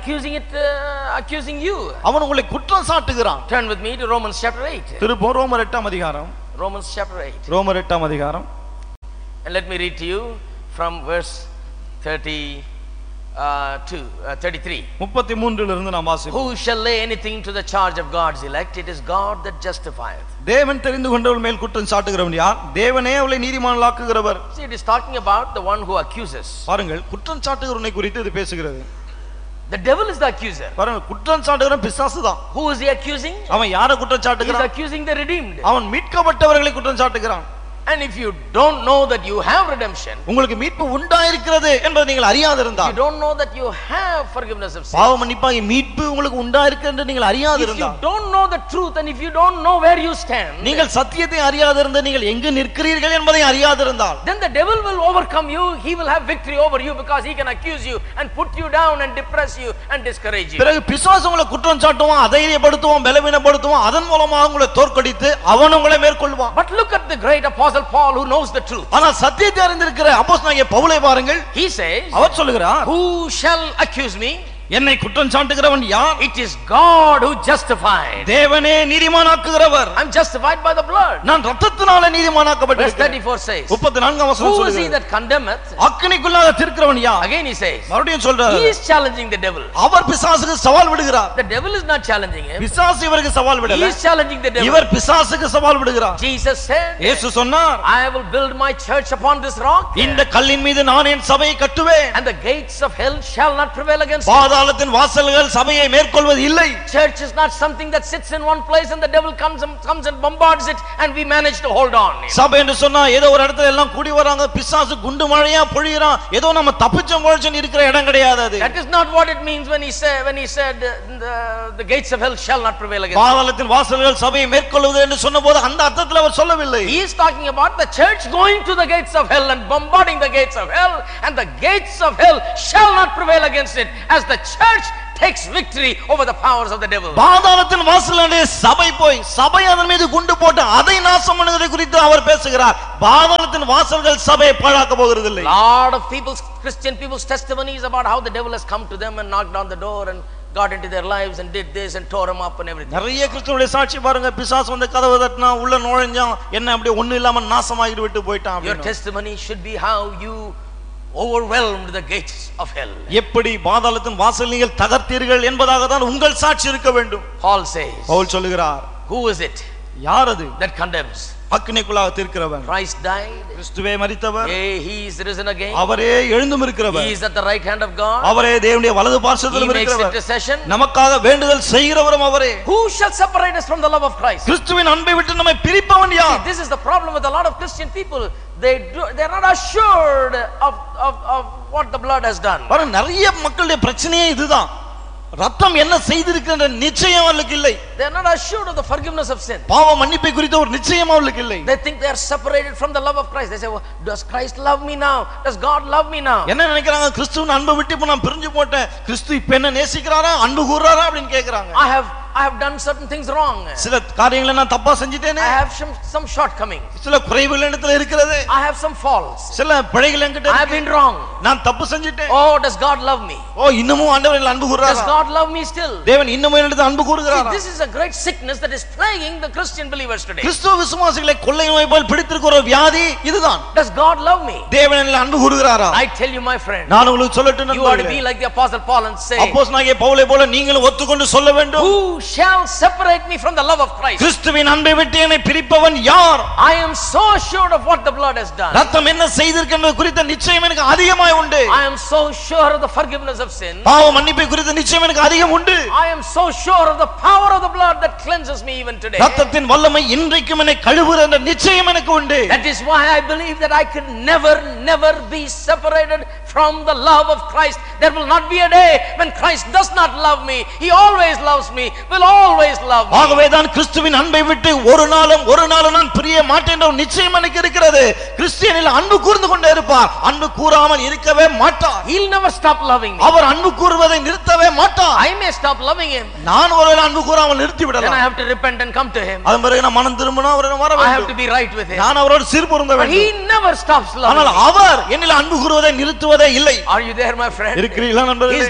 accusing you. அவன் உங்களை குற்றம் சாட்டுகிறான். Turn with me to Romans chapter 8. திருப்போம் ரோமர் 8 அதிகாரம். Romans chapter 8. ரோமர் 8 அதிகாரம். And let me read to you from verse 33. 33 இலிருந்து நாம் வாசிப்போம். Who shall lay anything to the charge of God's elect? It is God that justifieth. தேவன் தெரிந்து கொண்டவள் மேல் குற்றம் சாட்டுகிறவன் யார்? தேவனே அவளை நீதிமான்களாக்குகிறவர். See, it is talking about the one who accuses. பாருங்கள், குற்றம் சாட்டுகிறவனை குறித்து இது பேசுகிறது. The devil is the accuser. பாருங்கள், குற்றம் சாட்டுகிறவன் பிசாசு தான். Who is he accusing? அவன் யாரை குற்றம் He is சாட்டுகிறான்? accusing the redeemed. அவன் மீட்கப்பட்டவர்களை குற்றம் சாட்டுகிறான். And if you don't know that you have redemption, உங்களுக்கு மீட்பு உண்டாயிருக்கிறது என்பதை நீங்கள் you அறியாதிருந்தால், don't know that you have forgiveness of sin, பாவ மன்னிப்பாகிய மீட்பு உங்களுக்கு உண்டாயிருக்கு என்று நீங்கள் if you அறியாதிருந்தால், don't know the truth and if you don't know where you stand, நீங்கள் சத்தியத்தை அறியாதிருந்து நீங்கள் எங்கு நிற்கிறீர்கள் என்பதை அறியாதிருந்தால், then the devil will overcome you. He will have victory over you because he can accuse you and put you down and depress you and discourage you. பிறகு பிசாசு உங்களை குற்றம் சாட்டுவான், அதைரியப்படுத்துவான், பலவீனப்படுத்துவான், அதன் மூலமாக உங்களை தோற்கடித்து அவன் உங்களை மேற்கொள்வான். But look at the great apostle Paul who knows the truth. ஆனால் சத்தியத்தை அறிந்திருக்கிற அப்போஸ்தலனாகிய பவுலை பாருங்கள். He says, அவர் சொல்லுகிறார், who shall accuse me? என்னை குற்றம் சாட்டுகிறவன் யார்? It is God who justified. தேவனே நீதிமானாக்குகிறவர். I'm justified by the blood. நான் இரத்தத்தினாலே நீதிமானாக்கப்பட்டிருக்கிறேன். Verse 34 says, 34ஆம் வசனம் who is he சொல்லுகிறது, that condemneth? அக்கினிக்குள்ளாக தீர்க்கிறவன் யார்? Again he says, மறுபடியும் சொல்றார், he is challenging the devil. அவர் பிசாசுக்கு சவால் விடுகிறார். The devil is not challenging him. பிசாசு இவருக்கு சவால் He விடல, is challenging the devil. இவர் பிசாசுக்கு சவால் விடுகிறார். Jesus said, இயேசு சொன்னார், I will build my church upon this rock, இந்த கல்லின் மீது நான் என் சபையை கட்டுவேன், and the gates of hell shall not prevail against it. பாதாளத்தின் வாசல்கள் சபையை மேற்கொள்வது இல்லை. Church is not something that sits in one place and the devil comes and bombards it and we manage to hold on. சபை என்று சொன்னா ஏதோ ஒரு இடத்துல எல்லாம் கூடி வராங்க, பிசாசு குண்டு மழையா பொழியறான், ஏதோ நம்ம தப்பிச்சோம் பொழிச்சோம் இருக்கிற இடம் கிடையாது அது. That is not what it means when he said the gates of hell shall not prevail against it. பாதாளத்தின் வாசல்கள் சபையை மேற்கொள்வது என்று சொன்னபோது அந்த அர்த்தத்தில் அவர் சொல்லவில்லை. He is talking about the church going to the gates of hell and bombarding the gates of hell, and the gates of hell shall not prevail against it as the church takes victory over the powers of the devil. பாதாளத்தின் வாசல்களே சபை போய் சபை அதன் மீது குண்டு போட்டு அதை நாசம் பண்ணுவதை குறித்து அவர் பேசுகிறார். பாதாளத்தின் வாசல்கள் சபையை பாழாக்க போகிறதில்லை. Lot of people's Christian people's testimonies about how the devil has come to them and knocked on the door and got into their lives and did this and tore them up and everything. நிறைய கிறிஸ்தவனுடைய சாட்சி பாருங்க, பிசாசு வந்து கதவை தட்டினா உள்ள நுழைஞ்சான், என்ன அப்படியே ஒண்ணு இல்லாம நாசமாகிட்டு விட்டு போயிட்டான். Your testimony should be how you overwhelmed the gates of hell. எப்படி பாதாளத்தின் வாசல் நீங்கள் தகர்த்தீர்கள் என்பதாக தான் உங்கள் சாட்சி இருக்க வேண்டும். Paul says, பவுல் சொல்லுகிறார், who is it யார் அது that condemns? அக்கினிக்குள்ளாக தீர்க்கிறவன். Christ died, கிறிஸ்துவே மரித்தவர், he is risen again, அவரே எழுந்தும் இருக்கிறவர், he is at the right hand of God, அவரே தேவனுடைய வலது he பார்சத்திலும் makes இருக்கிறவர், intercession. நமக்காக வேண்டுதல் செய்கிறவரும் அவரே. Who shall separate us from the love of Christ? கிறிஸ்துவின் அன்பை விட்டு நம்மை பிரிப்பவன் யார்? See, this is the problem with a lot of Christian people. They're not assured of what the blood has done. பாருங்க, நிறைய மக்களுடைய பிரச்சனையே இதுதான். ரத்தம் என்ன செய்திருக்கின்ற நிச்சயம் அவர்களுக்கு இல்லை. They are not assured of the forgiveness of sin. பாவ மன்னிப்பை குறித்த ஒரு நிச்சயம் அவர்களுக்கு இல்லை. They think they are separated from the love of Christ. They say, well, does Christ love me now? Does God love me now? என்ன நினைக்கிறாங்க, கிறிஸ்துவின் அன்பை விட்டு இப்ப நான் பிரிஞ்சு போட்டேன், கிறிஸ்து இப்ப என்ன நேசிக்கிறாரா, அன்பு கூர்றாரா அப்படின்னு கேக்குறாங்க. I have done certain things wrong. சில காரியங்களை நான் தப்பா செஞ்சிட்டேனே, I have some shortcomings. சில குறைவுகள் என்னிடத்துல இருக்கிறது, I have some faults. சில பிழைகள் என்கிட்ட I have இருக்கு, been wrong. நான் தப்பு செஞ்சிட்டேன். Oh, does God love me? ஓ, இன்னமும் ஆண்டவர் என்னை அன்பு கூர்றாரா? Does God love me still? தேவன் இன்னமும் என்னிடத்தில் அன்பு கூர்கிறாரா? This is a great sickness that is plaguing the Christian believers today. கிறிஸ்துவ விசுவாசிகளை கொள்ளை நோய் போல் பிடித்திருக்கிற ஒரு வியாதி இதுதான். Does God love me? தேவன் என்னை அன்பு கூர்கிறாரா? I tell you, my friend, நான் உங்களுக்கு சொல்லட்டும், you ought to be like the apostle Paul and say, அப்போஸ்தலனாகிய பவுலை போல நீங்களும் ஒத்துக்கொண்டு சொல்ல வேண்டும், who shall separate me from the love of Christ? கிறிஸ்துவின் அன்பை விட்டு என்னை பிரிப்பவன் யார்? I am so assured of what the blood has done. ரத்தம் என்ன செய்திருக்கிறது குறித்த நிச்சயம் எனக்கு அதிகமாய் உண்டு. I am so sure of the forgiveness of sin. பாவ மன்னிப்பை குறித்த நிச்சயம் எனக்கு அதிகம் உண்டு. I am so sure of the power of the blood that cleanses me even today. ரத்தத்தின் வல்லமை இன்றைக்கும் என்னை கழுவுகிற என்ற நிச்சயம் எனக்கு உண்டு. That is why I believe that I can never be separated from the love of Christ. There will not be a day when Christ does not love me. He always loves me, will always love me. ஆகவே தான் கிறிஸ்துவின் அன்பை விட்டு ஒரு நாளும் நான் பிரிய மாட்டேன் என்ற நிச்சயம் எனக்கு இருக்கிறது. கிறிஸ்தியனில் அன்பு கூர்ந்து கொண்டே இருப்பார், அன்பு கூறாமல் இருக்கவே மாட்டார். He'll never stop loving me. அவர் அன்பு கூறுவதை நிறுத்தவே மாட்டார். I may stop loving him. நான் ஒருவேளை அன்பு கூறாமல் நிறுத்தி Then I விடலாம். have to repent and come to him. அதன் பிறகு நான் மனம் திரும்பினா அவரிடம் வர I have to வேண்டும். be right with him. நான் அவரோடு சீர்பொருந்த But he வேண்டும். never stops loving ஆனால் me. அவர் என்னில் அன்பு கூறுவதை நிறுத்துவதே இல்லை. Are you there, my friend? இருக்கிறீர்களா நண்பர்களே?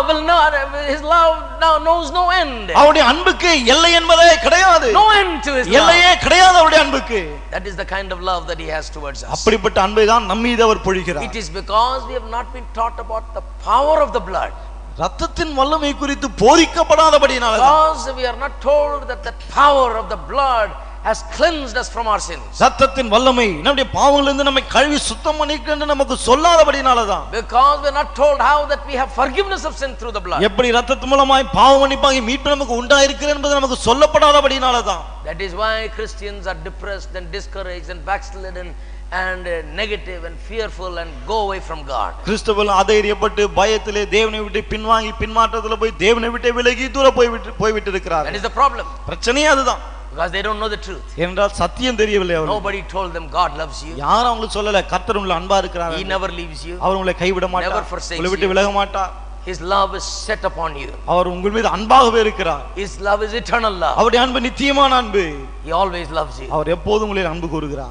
His love now knows no end. அவருடைய அன்புக்கு எல்லை என்பதே கிடையாது. No end to his love. எல்லையே கிடையாது அவருடைய அன்புக்கு. That is the kind of love that he has towards us. அப்படிப்பட்ட அன்பை தான் நம் மீது அவர் பொழிகிறார். It is because we have not been taught about the power of the blood. ரத்தத்தின் வல்லமை குறித்து போதிக்கப்படாதபடியினால, Because we are not told that the power of the blood has cleansed us from our sins. ரத்தத்தின் வல்லமை நம்முடைய பாவங்களிலிருந்து நம்மை கழுவி சுத்தம் பண்ணிக்கிட்டு நமக்கு சொல்லாதபடியினால தான். Because we are not told how that we have forgiveness of sin through the blood. எப்படி ரத்தத்தின் மூலமாய் பாவ மன்னிப்பாகி மீட்பு நமக்கு உண்டாயிருக்கிறது என்பது நமக்கு சொல்லப்படாதபடியினால தான். That is why Christians are depressed and discouraged and backslidden and negative and fearful and go away from God. கிறிஸ்தவர்கள் அதைரியப்பட்டு பயத்திலே தேவனை விட்டு பின்வாங்கி பின்மாற்றத்துல போய் தேவனை விட்டு விலகி தூர போய்விட்டு இருக்கிறார்கள். That is the problem. பிரச்சனையே அதுதான். Because they don't know the truth. என்றால் சத்தியம் தெரியவில்லை அவர்களுக்கு. Nobody told them God loves you. யாரும் அவங்களுக்கு சொல்லல கர்த்தர் உங்களை அன்பா இருக்கிறார். He never leaves you. அவர் உங்களை கைவிட மாட்டார். Never forsakes உங்களை விட்டு you. விலக மாட்டார். His love is set upon you. அவர் உங்கள் மீது அன்பாகவே இருக்கிறார். His love is eternal love. அவருடைய அன்பு நித்தியமான அன்பு. He always loves you. அவர் எப்போதும் உங்களை அன்பு கூறுகிறார்.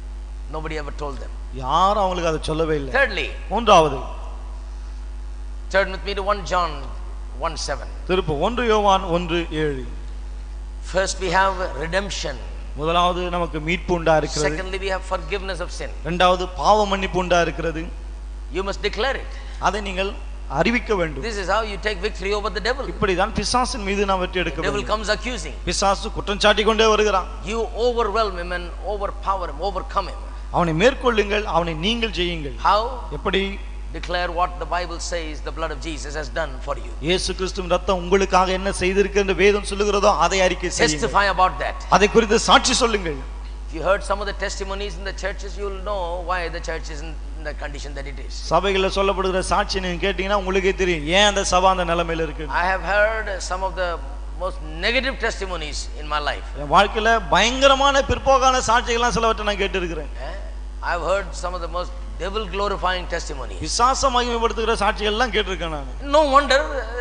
Nobody ever told them. யாரும் அவங்களுக்கு அதை சொல்லவே இல்லை. Thirdly, மூன்றாவது, Turn with me to 1 John 1:7. திருப்ப 1 யோவான் 1:7. First we have redemption. முதலாவது நமக்கு மீட்பு உண்டா இருக்கிறது. Secondly we have forgiveness of sin. இரண்டாவது பாவ மன்னிப்பு உண்டா இருக்கிறது. You must declare it. அதை நீங்கள் அறிவிக்க வேண்டும். This is how you take victory over the devil. இப்படி தான் பிசாசின் மீது நாம் வெற்றி எடுக்க வேண்டும். Devil comes accusing. பிசாசு குற்றம் சாட்டி கொண்டே வருகிறான். You overwhelm him and overpower him, overcome him. அவனை மேற்கொள்ளுங்கள், அவனை நீங்கள் ஜெயியுங்கள். How? எப்படி? Declare what the Bible says the blood of Jesus has done for you. இயேசு கிறிஸ்துவின் ரத்தம் உங்களுக்காக என்ன செய்திருக்கு என்று வேதம் சொல்லுகிறதோ அதை அறிக்கை செய்யுங்கள். Testify about that. அதை குறித்து சாட்சி சொல்லுங்கள். If you heard some of the testimonies in the churches, you will know why the church is in the condition that it is. சபைகளில சொல்லப்படுகிற சாட்சி நீங்க கேட்டீங்கன்னா உங்களுக்கே தெரியும் ஏன் அந்த சபை அந்த நிலைமையில இருக்கு. I have heard some of the most negative testimonies in my life. என் வாழ்க்கையில பயங்கரமான பிற்போக்கான சாட்சிகள்லாம் சிலவற்றை நான் கேட்டிருக்கிறேன். I have heard some of the most devil glorifying testimonies. பிசாச மகிமைப்படுத்துகிற சாட்சிகள் எல்லாம் கேட்டிருக்கேன் நான். No wonder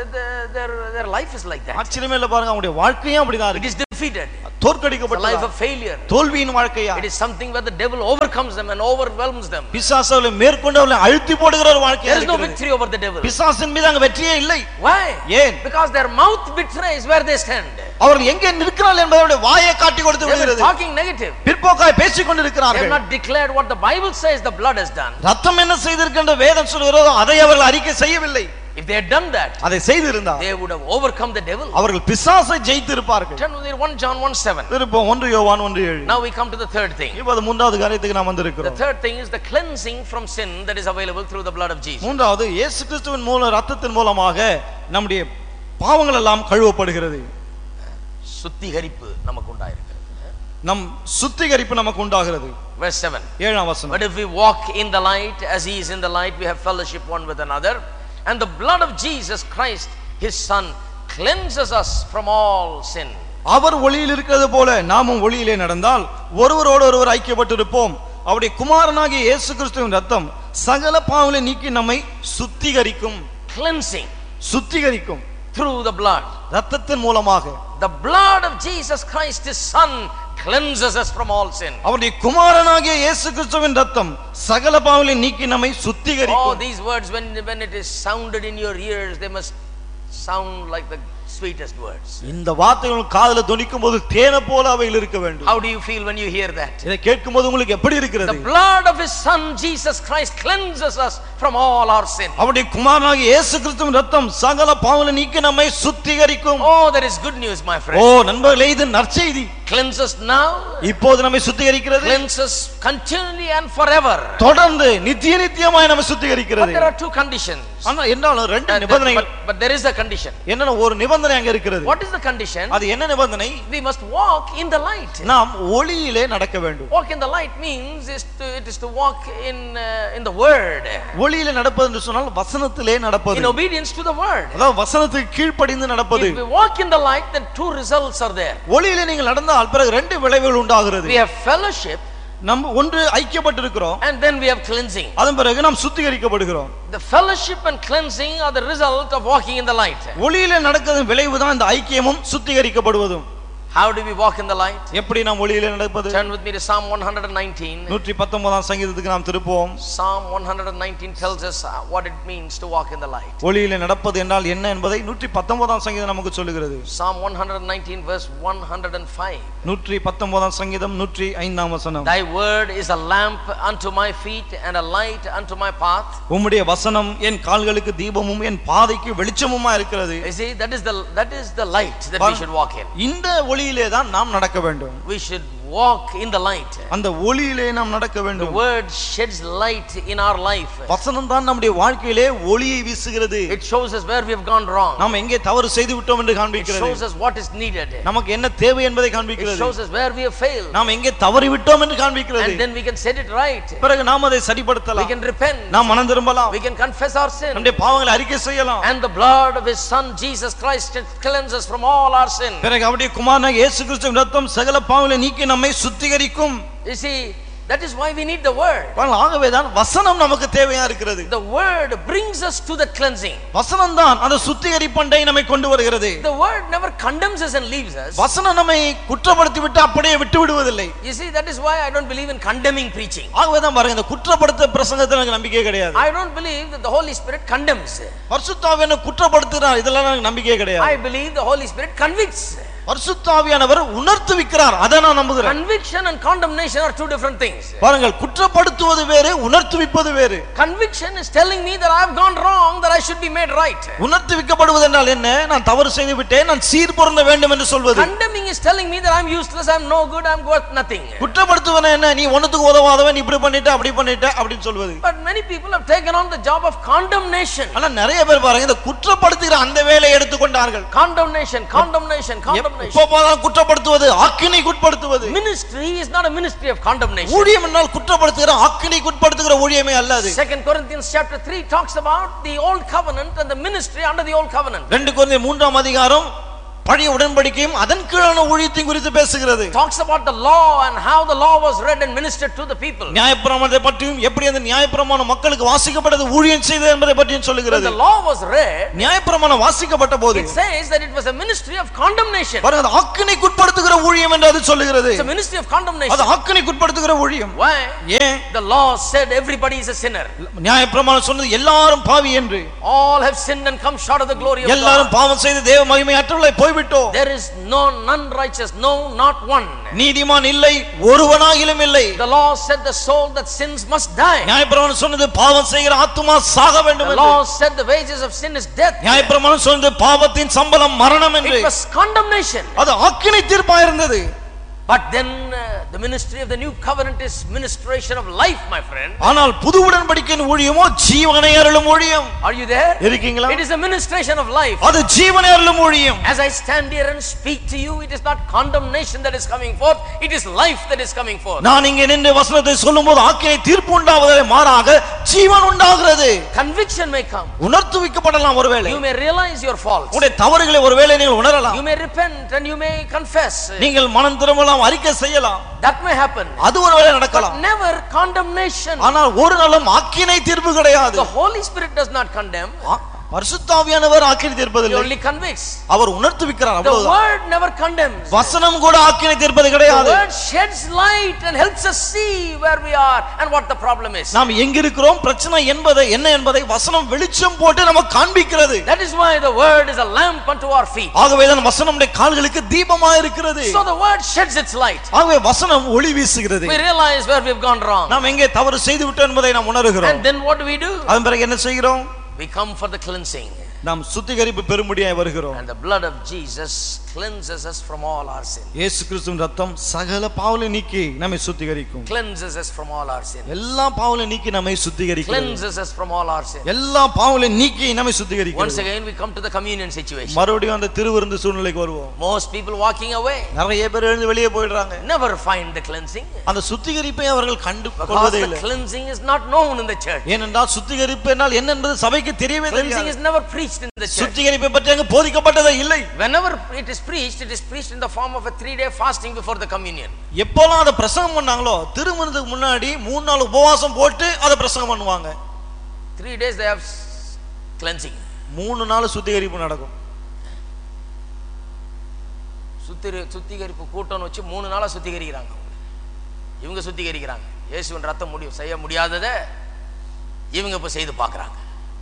their life is like that. ஆச்சரியமே இல்ல பாருங்க, அவங்களுடைய வாழ்க்கையும் அப்படிதான் It இருக்கு. is defeated. தோற்கடிக்கப்பட்ட life of failure. தோல்வியின் வாழ்க்கையா. It is something where the devil overcomes them and overwhelms them. பிசாசு அவர்களை மேற்கொண்டு அவர்களை அழுத்தி போடுகிற ஒரு வாழ்க்கையா There is no இருக்கு. victory over the devil. பிசாசின் மீது அங்க வெற்றியே இல்லை. Why? ஏன்? Because their mouth betrays where they stand. அவர்கள் எங்கே நிற்கிறார்கள் என்பதை வாயை காட்டி கொடுத்து They are விடுகிறது. talking negative. பிற்போக்காய் பேசிக் They கொண்டிருக்கிறார்கள். have not declared what the Bible says the blood has done. ரத்தம் என்ன செய்திருக்கின்ற வேதம் சொல்கிறதோ அதை அவர்கள் அறிக்கை செய்யவில்லை. If they had done that, அதை செய்திருந்தால் they would have overcome the devil. அவர்கள் பிசாசை ஜெயித்திருப்பார்கள். Turn with me 1 John 1:7. திருப்ப 1 யோவான் 1:7. Now we come to the third thing. இப்போ அது மூன்றாவது காரியத்துக்கு நாம் The வந்திருக்கிறோம். third thing is the cleansing from sin that is available through the blood of Jesus. மூன்றாவது இயேசு கிறிஸ்துவின் மூலம் ரத்தத்தின் மூலமாக நம்முடைய பாவங்கள் எல்லாம் கழுவப்படுகிறது. சுத்திகரிப்பு நமக்கு உண்டாயிருக்கிறது. நம் சுத்திகரிப்பு நமக்கு உண்டாகிறது. Verse 7. 7ஆம் வசனம். But if we walk in the light as he is in the light, we have fellowship one with another, and the blood of Jesus Christ his son cleanses us from all sin. அவர் ஒளியில் இருக்கிறது போல நாமும் ஒளியிலே நடந்தால் ஒருவரோடு ஒருவர் ஐக்கியப்பட்டிருப்போம். அவருடைய குமாரனாகிய இயேசு கிறிஸ்துவின் ரத்தம் சகல பாவங்களை நீக்கி நம்மை சுத்திகரிக்கும். Cleansing சுத்திகரிக்கும் through the blood. ரத்தத்தின் மூலமாக. The blood of Jesus Christ his son cleanses us from all sin. அவருடைய குமாரனாகிய இயேசு கிறிஸ்துவின் ரத்தம் சகல பாவங்களை நீக்கி நம்மை Oh, சுத்திகரிக்கும். these words when it is sounded in your ears, they must sound like the sweetest words. இந்த வார்த்தைகள் காதுல தொனிக்கும்போது தேனை போல அவைகள் இருக்க வேண்டும். How do you feel when you hear that? இதை கேட்கும்போது உங்களுக்கு எப்படி இருக்கிறது? The blood of his son Jesus Christ cleanses us from all our sin. அவருடைய குமாரனாகிய இயேசு கிறிஸ்துவின் ரத்தம் சகல பாவங்களை நீக்கி நம்மை சுத்திகரிக்கும். Oh, that is good news, my friend. ஓ நண்பர்களே, இது நற்செய்தி. Cleanses now, இப்போது நம்மை சுத்திகரிக்கிறது. cleanses continually and forever. தொடர்ந்து நித்திய நித்தியமாய் நம்மை But சுத்திகரிக்கிறது. there are two conditions. ஆனா என்னன்னா ரெண்டு நிபந்தனைகள். But there is a condition. என்னன்னா ஒரு நிபந்தனை அங்க இருக்கிறது. What is the condition? அது என்ன நிபந்தனை? We must walk in the light. நாம் ஒளியிலே நடக்க வேண்டும். Walk in the light means it is to walk in the word. ஒளியிலே நடப்பது என்று சொன்னால் வசனத்திலே நடப்பது. In obedience to the word. அதாவது வசனத்துக்கு கீழ்ப்படிந்து நடப்பது. If we walk in the light, then two results are there. ஒளியிலே நீங்கள் நடந்தால் பிறகு ரெண்டு விளைவுகள் உண்டாகிறது. We have fellowship, நம்ம ஒன்று ஐக்கியப்பட்டிருக்கிறோம், and then we have cleansing. அதன் பிறகு நாம் சுத்திகரிக்கப்படுகிறோம். The fellowship and cleansing are the result of walking in the light. ஒளியிலே நடக்கிறதின் விளைவுதான் இந்த ஐக்கியமும் சுத்திகரிக்கப்படுவதும். How do we walk in the light? எப்படி நாம் ஒளியிலே நடப்பது? Turn with me to Psalm 119. 119ஆம் சங்கீதத்துக்கு நாம் திருப்புவோம். Psalm 119 tells us what it means to walk in the light. ஒளியிலே நடப்பது என்றால் என்ன என்பதை 119ஆம் சங்கீதம் நமக்கு சொல்லுகிறது. Psalm 119 verse 105. 119ஆம் சங்கீதம் 105ஆம் வசனம். Thy word is a lamp unto my feet and a light unto my path. உம்முடைய வசனம் என் கால்களுக்கு தீபமும் என் பாதைக்கு வெளிச்சமுமா இருக்கிறது. You see, that is the light that we should walk in. இந்த ஒளியிலே தான் நாம் நடக்க வேண்டும். We should walk in the light. அந்த ஒளியிலே நாம் நடக்க The வேண்டும். word sheds light in our life. வசனம் தான் நம்முடைய வாழ்க்கையிலே ஒளியை வீசுகிறது. It shows us where we have gone wrong. நாம் எங்கே தவறு செய்து விட்டோம் என்று It காண்பிக்கிறது. shows us what is needed. நமக்கு என்ன தேவை என்பதை It காண்பிக்கிறது. shows us where we have failed. நாம் எங்கே தவறி விட்டோம் என்று காண்பிக்கிறது. And then we can set it right. பிறகு நாம் அதை We சரிப்படுத்தலாம். can repent. நாம் மனம் திரும்பலாம். We can confess our sin. நம்முடைய பாவங்களை அறிக்கை செய்யலாம். And the blood of his son Jesus Christ cleanses us from all our sin. பிறகு அவருடைய குமாரனாகிய இயேசு கிறிஸ்துவின் இரத்தம் சகல பாவங்களை நீக்கி நம்மை சுத்திகரிக்கும். You see, That is why we need the word. ஆகவேதான் வசனம் நமக்கு தேவையா இருக்கிறது. The word brings us to the cleansing. வசனம் தான் அந்த சுத்திகரிப்பண்டை நம்மை கொண்டு வருகிறது. The word never condemns us and leaves us. வசனம் நம்மை குற்றப்படுத்தி விட்டு அப்படியே விட்டு விடுவதில்லை. You see, that is why I don't believe in condemning preaching. ஆகவேதான் பாருங்க, இந்த குற்றப்படுத்த பிரசங்கத்துல எனக்கு நம்பிக்கை கிடையாது. I don't believe that the Holy Spirit condemns. பரிசுத்த ஆவியானவர் குற்றப்படுத்துறார், இதெல்லாம் எனக்கு நம்பிக்கை கிடையாது. I believe the Holy Spirit convicts. பரிசுத்த ஆவியானவர் உணர்த்துவிக்கிறார், அதை நான் நம்புகிறேன். Conviction and condemnation are two different things. பாருங்கள், குற்றப்படுத்துவது வேறு, உணர்த்துவிப்பது வேறு. Conviction is telling me that I have gone wrong, that I should be made right. உணர்த்துவிக்கப்படுவது என்றால் என்ன? நான் தவறு செய்து விட்டேன், நான் சீர்பொருந்த வேண்டும் என்று சொல்வது. Condemning is telling me that I am useless, I am no good, I am worth nothing. குற்றப்படுத்துவன என்ன? நீ ஒண்ணுத்துக்கு உதவாதவன், இப்படி பண்ணிட்ட அப்படி பண்ணிட்ட அப்படினு சொல்வது. But many people have taken on the job of condemnation. ஆனா நிறைய பேர் பாருங்க, இந்த குற்றப்படுத்துகிற அந்த வேலையை எடுத்துக்கொண்டார்கள். Condemnation. இப்போதான் குற்றப்படுத்துவது, ஆக்கினைக்கு உட்படுத்துவது. Ministry is not a ministry of condemnation. ஊழியம் என்றால் குற்றப்படுத்துகிற, ஆக்கினைக்கு உட்படுத்துகிற ஊழியமே அல்ல அது. 2 Corinthians chapter 3 talks about the old covenant and the ministry under the old covenant. 2 கொரிந்தியர் 3ஆம் அதிகாரம் பழைய உடன்படிக்கையும் அதன் கீழான ஊழியத்தையும் குறித்து பேசுகிறது. Talks about the law and how the law was read and ministered to the people. நியாயப்பிரமாணத்தை பற்றியும் எப்படி அந்த நியாயப்பிரமாணம் மக்களுக்கு வாசிக்கப்பட்டது, ஊழியம் செய்தது என்பதை பற்றியும் சொல்லுகிறது. When the law was read, நியாயப்பிரமாணம் வாசிக்கப்பட்ட போது it says that it was a ministry of condemnation. பாருங்க, ஆக்கினைக்கு உட்படுத்துகிற ஊழியம் என்று அது சொல்லுகிறது. It's a ministry of condemnation. அது ஆக்கினைக்கு உட்படுத்துகிற ஊழியம். Why? ஏன்? The law said everybody is a sinner. நியாயப்பிரமாணம் சொன்னது எல்லாரும் பாவி என்று. All have sinned and come short of the glory of God. எல்லாரும் பாவம் செய்து தேவ மகிமையற்றவர்களாய் போய்விட்டோம். There is none righteous, no, not one. நீதிமான் இல்லை, ஒருவனாகிலும் இல்லை. The law said the soul that sins must die. நியாயப்பிரமாணம் சொன்னது பாவம் செய்கிற ஆத்துமா சாக வேண்டும் The என்று. law said the wages of sin is death. நியாயப்பிரமாணம் சொன்னது பாவத்தின் சம்பளம் மரணம் என்று. It was condemnation. அது ஆக்கினை தீர்ப்பாக இருந்தது. But then the ministry of the new covenant is ministration of life, my friend. ஆனால் புது உடன்படிக்கையின் ஊழியமோ ஜீவனை அருளும் ஊழியம். Are you there? இருக்கீங்களா? It is a ministration of life. அது ஜீவனை அருளும் ஊழியம். As I stand here and speak to you, it is not condemnation that is coming forth, it is life that is coming forth. நான் இங்கே நின்று வசனத்தை சொல்லும்போது ஆக்கினை தீர்ப்பு உண்டாவதே மாறாக ஜீவன் உண்டாகிறது. Conviction may come. உணர்த்துவிக்கப்படலாம் ஒருவேளை. You may realize your faults. உங்களுடைய தவறுகளை ஒருவேளை நீங்கள் உணரலாம். You may repent and you may confess. நீங்கள் மனம் திரும்பலாம், அறிக்கை செய்யலாம். That may happen. அது ஒருவேளை நடக்கலாம். But never condemnation. ஆனால் ஒரு நாளும் ஆக்கினை தீர்ப்பு கிடையாது. The Holy Spirit does not condemn. பரிசுத்த ஆவியானவர் ஆக்கினை தீர்ப்பதில்லை. He only convicts. Our உணர்த்துவிக்கிறார், The அவ்வளவுதான். word never condemns. வசனம் கூட ஆக்கினை தீர்ப்பது கிடையாது. The word sheds light and helps us see where we are and what the problem is. நாம் எங்க இருக்கிறோம், பிரச்சனை என்ன என்பதை வசனம் வெளிச்சம் போட்டு நமக்கு காண்பிக்கிறது. That is why the word is a lamp unto our feet. ஆகவே தான் வசனம் நம்முடைய கால்களுக்கு தீபமாக இருக்கிறது. So the word sheds its light. ஆகவே வசனம் ஒளி வீசுகிறது. We realize where we have gone wrong. நாம் எங்கே தவறு செய்து விட்டோம் என்பதை நாம் உணர்கிறோம். And then what do we do? அதன் பிறகு என்ன செய்கிறோம்? We come for the cleansing. நாம் சுத்திகரிப்பு பெறும்படியாய் வருகிறோம். And the blood of Jesus cleanses us from all our sin. இயேசு கிறிஸ்துவின் ரத்தம் சகல பாவங்களை நீக்கி நம்மை சுத்திகரிக்கும். Cleanses us from all our sin. எல்லா பாவங்களை நீக்கி நம்மை சுத்திகரிக்கும். Cleanses us from all our sin. எல்லா பாவங்களை நீக்கி நம்மை சுத்திகரிக்கும். Once again we come to the communion situation. மறுபடியும் அந்த திருவிருந்து சூழ்நிலைக்கு வருவோம். Most people walking away நிறைய பேர் எழுந்து வெளியே போயிடுறாங்க. never find the cleansing. அந்த சுத்திகரிப்பை அவர்கள் கண்டுகொள்வதே இல்லை. The cleansing is not known in the church. ஏனென்றால் சுத்திகரிப்பு என்றால் என்ன என்பது சபைக்கு தெரியவே தெரியாது. Cleansing is never preached in the church. சுத்திகரிப்பை பற்றி அங்கு போதிக்கப்பட்டதே இல்லை. Whenever it is preached in the form of a 3-day fasting before the communion. எப்போலாம் அத பிரசங்கம் பண்ணாங்களோ திருமணத்துக்கு முன்னாடி 3 நாள் உபவாசம் போட்டு அத பிரசங்கம் பண்ணுவாங்க. 3 days they have cleansing. 3 நாள் சுத்திகரிப்பு நடக்கும். சுத்திகரிப்பு கூட்டம் வச்சு 3 நாளா சுத்திகரிக்கிறாங்க. இவங்க சுத்திகரிக்கிறாங்க. இயேசுவின் ரத்தம் செய்ய முடியாததை இவங்க இப்ப செய்து பார்க்கறாங்க.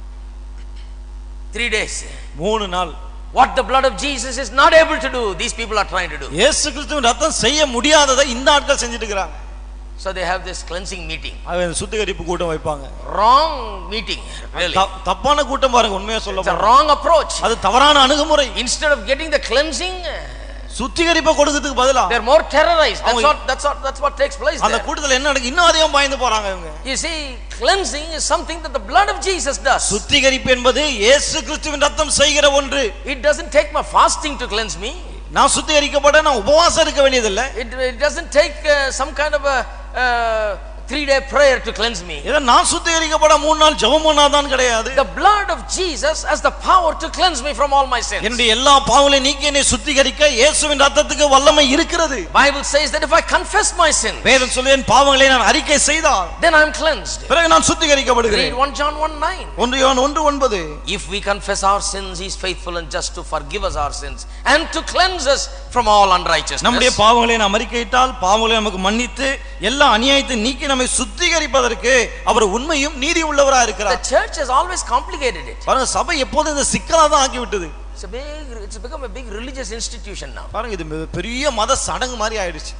3 days. 3 நாள். What the blood of Jesus is not able to do, these people are trying to do. இயேசு கிறிஸ்துவின் ரத்தம் செய்ய முடியாததை இந்த ஆட்கள் செஞ்சிட்டு இருக்காங்க. So they have this cleansing meeting. அவன் சுத்திகரிப்பு கூட்டம் வைப்பாங்க. Wrong meeting, really. தப்பான கூட்டம் பாருங்க, உண்மையா சொல்ல It's a wrong approach. அது தவறான அணுகுமுறை. Instead of getting the cleansing, சுத்திகரிப்பை கொடுக்கிறதுக்கு பதிலா they are more terrorized. That's what takes place அந்த there. கூட்டத்துல என்ன நடக்குது, இன்னும் அதிகம் பயந்து போறாங்க இவங்க. You see, cleansing is something that the blood of Jesus does. சுத்திகரிப்பு என்பது இயேசு கிறிஸ்துவின் ரத்தம் செய்கிற ஒன்று. It doesn't take my fasting to cleanse me. நான் சுத்திகரிக்கப்பட நான் உபவாசம் இருக்க வேண்டியதில்லை. It doesn't take some kind of a 3-day prayer to cleanse me. இத நான் சுத்திகரிக்கப்பட 3 நாள் ஜெபம் பண்ணாதான் கிடையாது. The blood of Jesus has the power to cleanse me from all my sins. என்னுடைய எல்லா பாவங்களையும் நீக்கி என்னை சுத்திகரிக்க இயேசுவின் இரத்தத்துக்கு வல்லமை இருக்கிறது. Bible says that if I confess my sins, வேதம் சொல்லுது என் பாவங்களை நான் அறிக்கை செய்தால் then I am cleansed. பிறகு நான் சுத்திகரிக்கப்படுகிறேன். Read 1 John 1:9. 1 யோவான் 1:9. If we confess our sins, he is faithful and just to forgive us our sins and to cleanse us from all unrighteousness. நம்முடைய பாவங்களை நாம் அறிக்கையிட்டால் பாவங்களை நமக்கு மன்னித்து எல்லா அநியாயத்தை நீக்கி நம்மை சுத்திகரிப்பதற்கு அவர் உண்மையும் நீதி உள்ளவராக இருக்கிறார். The church has always complicated it. பாருங்க சபை எப்போதும் இந்த சிக்கலா தான் ஆக்கி விட்டது. It's become a big religious institution now. பாருங்க இது பெரிய மத சடங்கு மாதிரி ஆயிடுச்சு.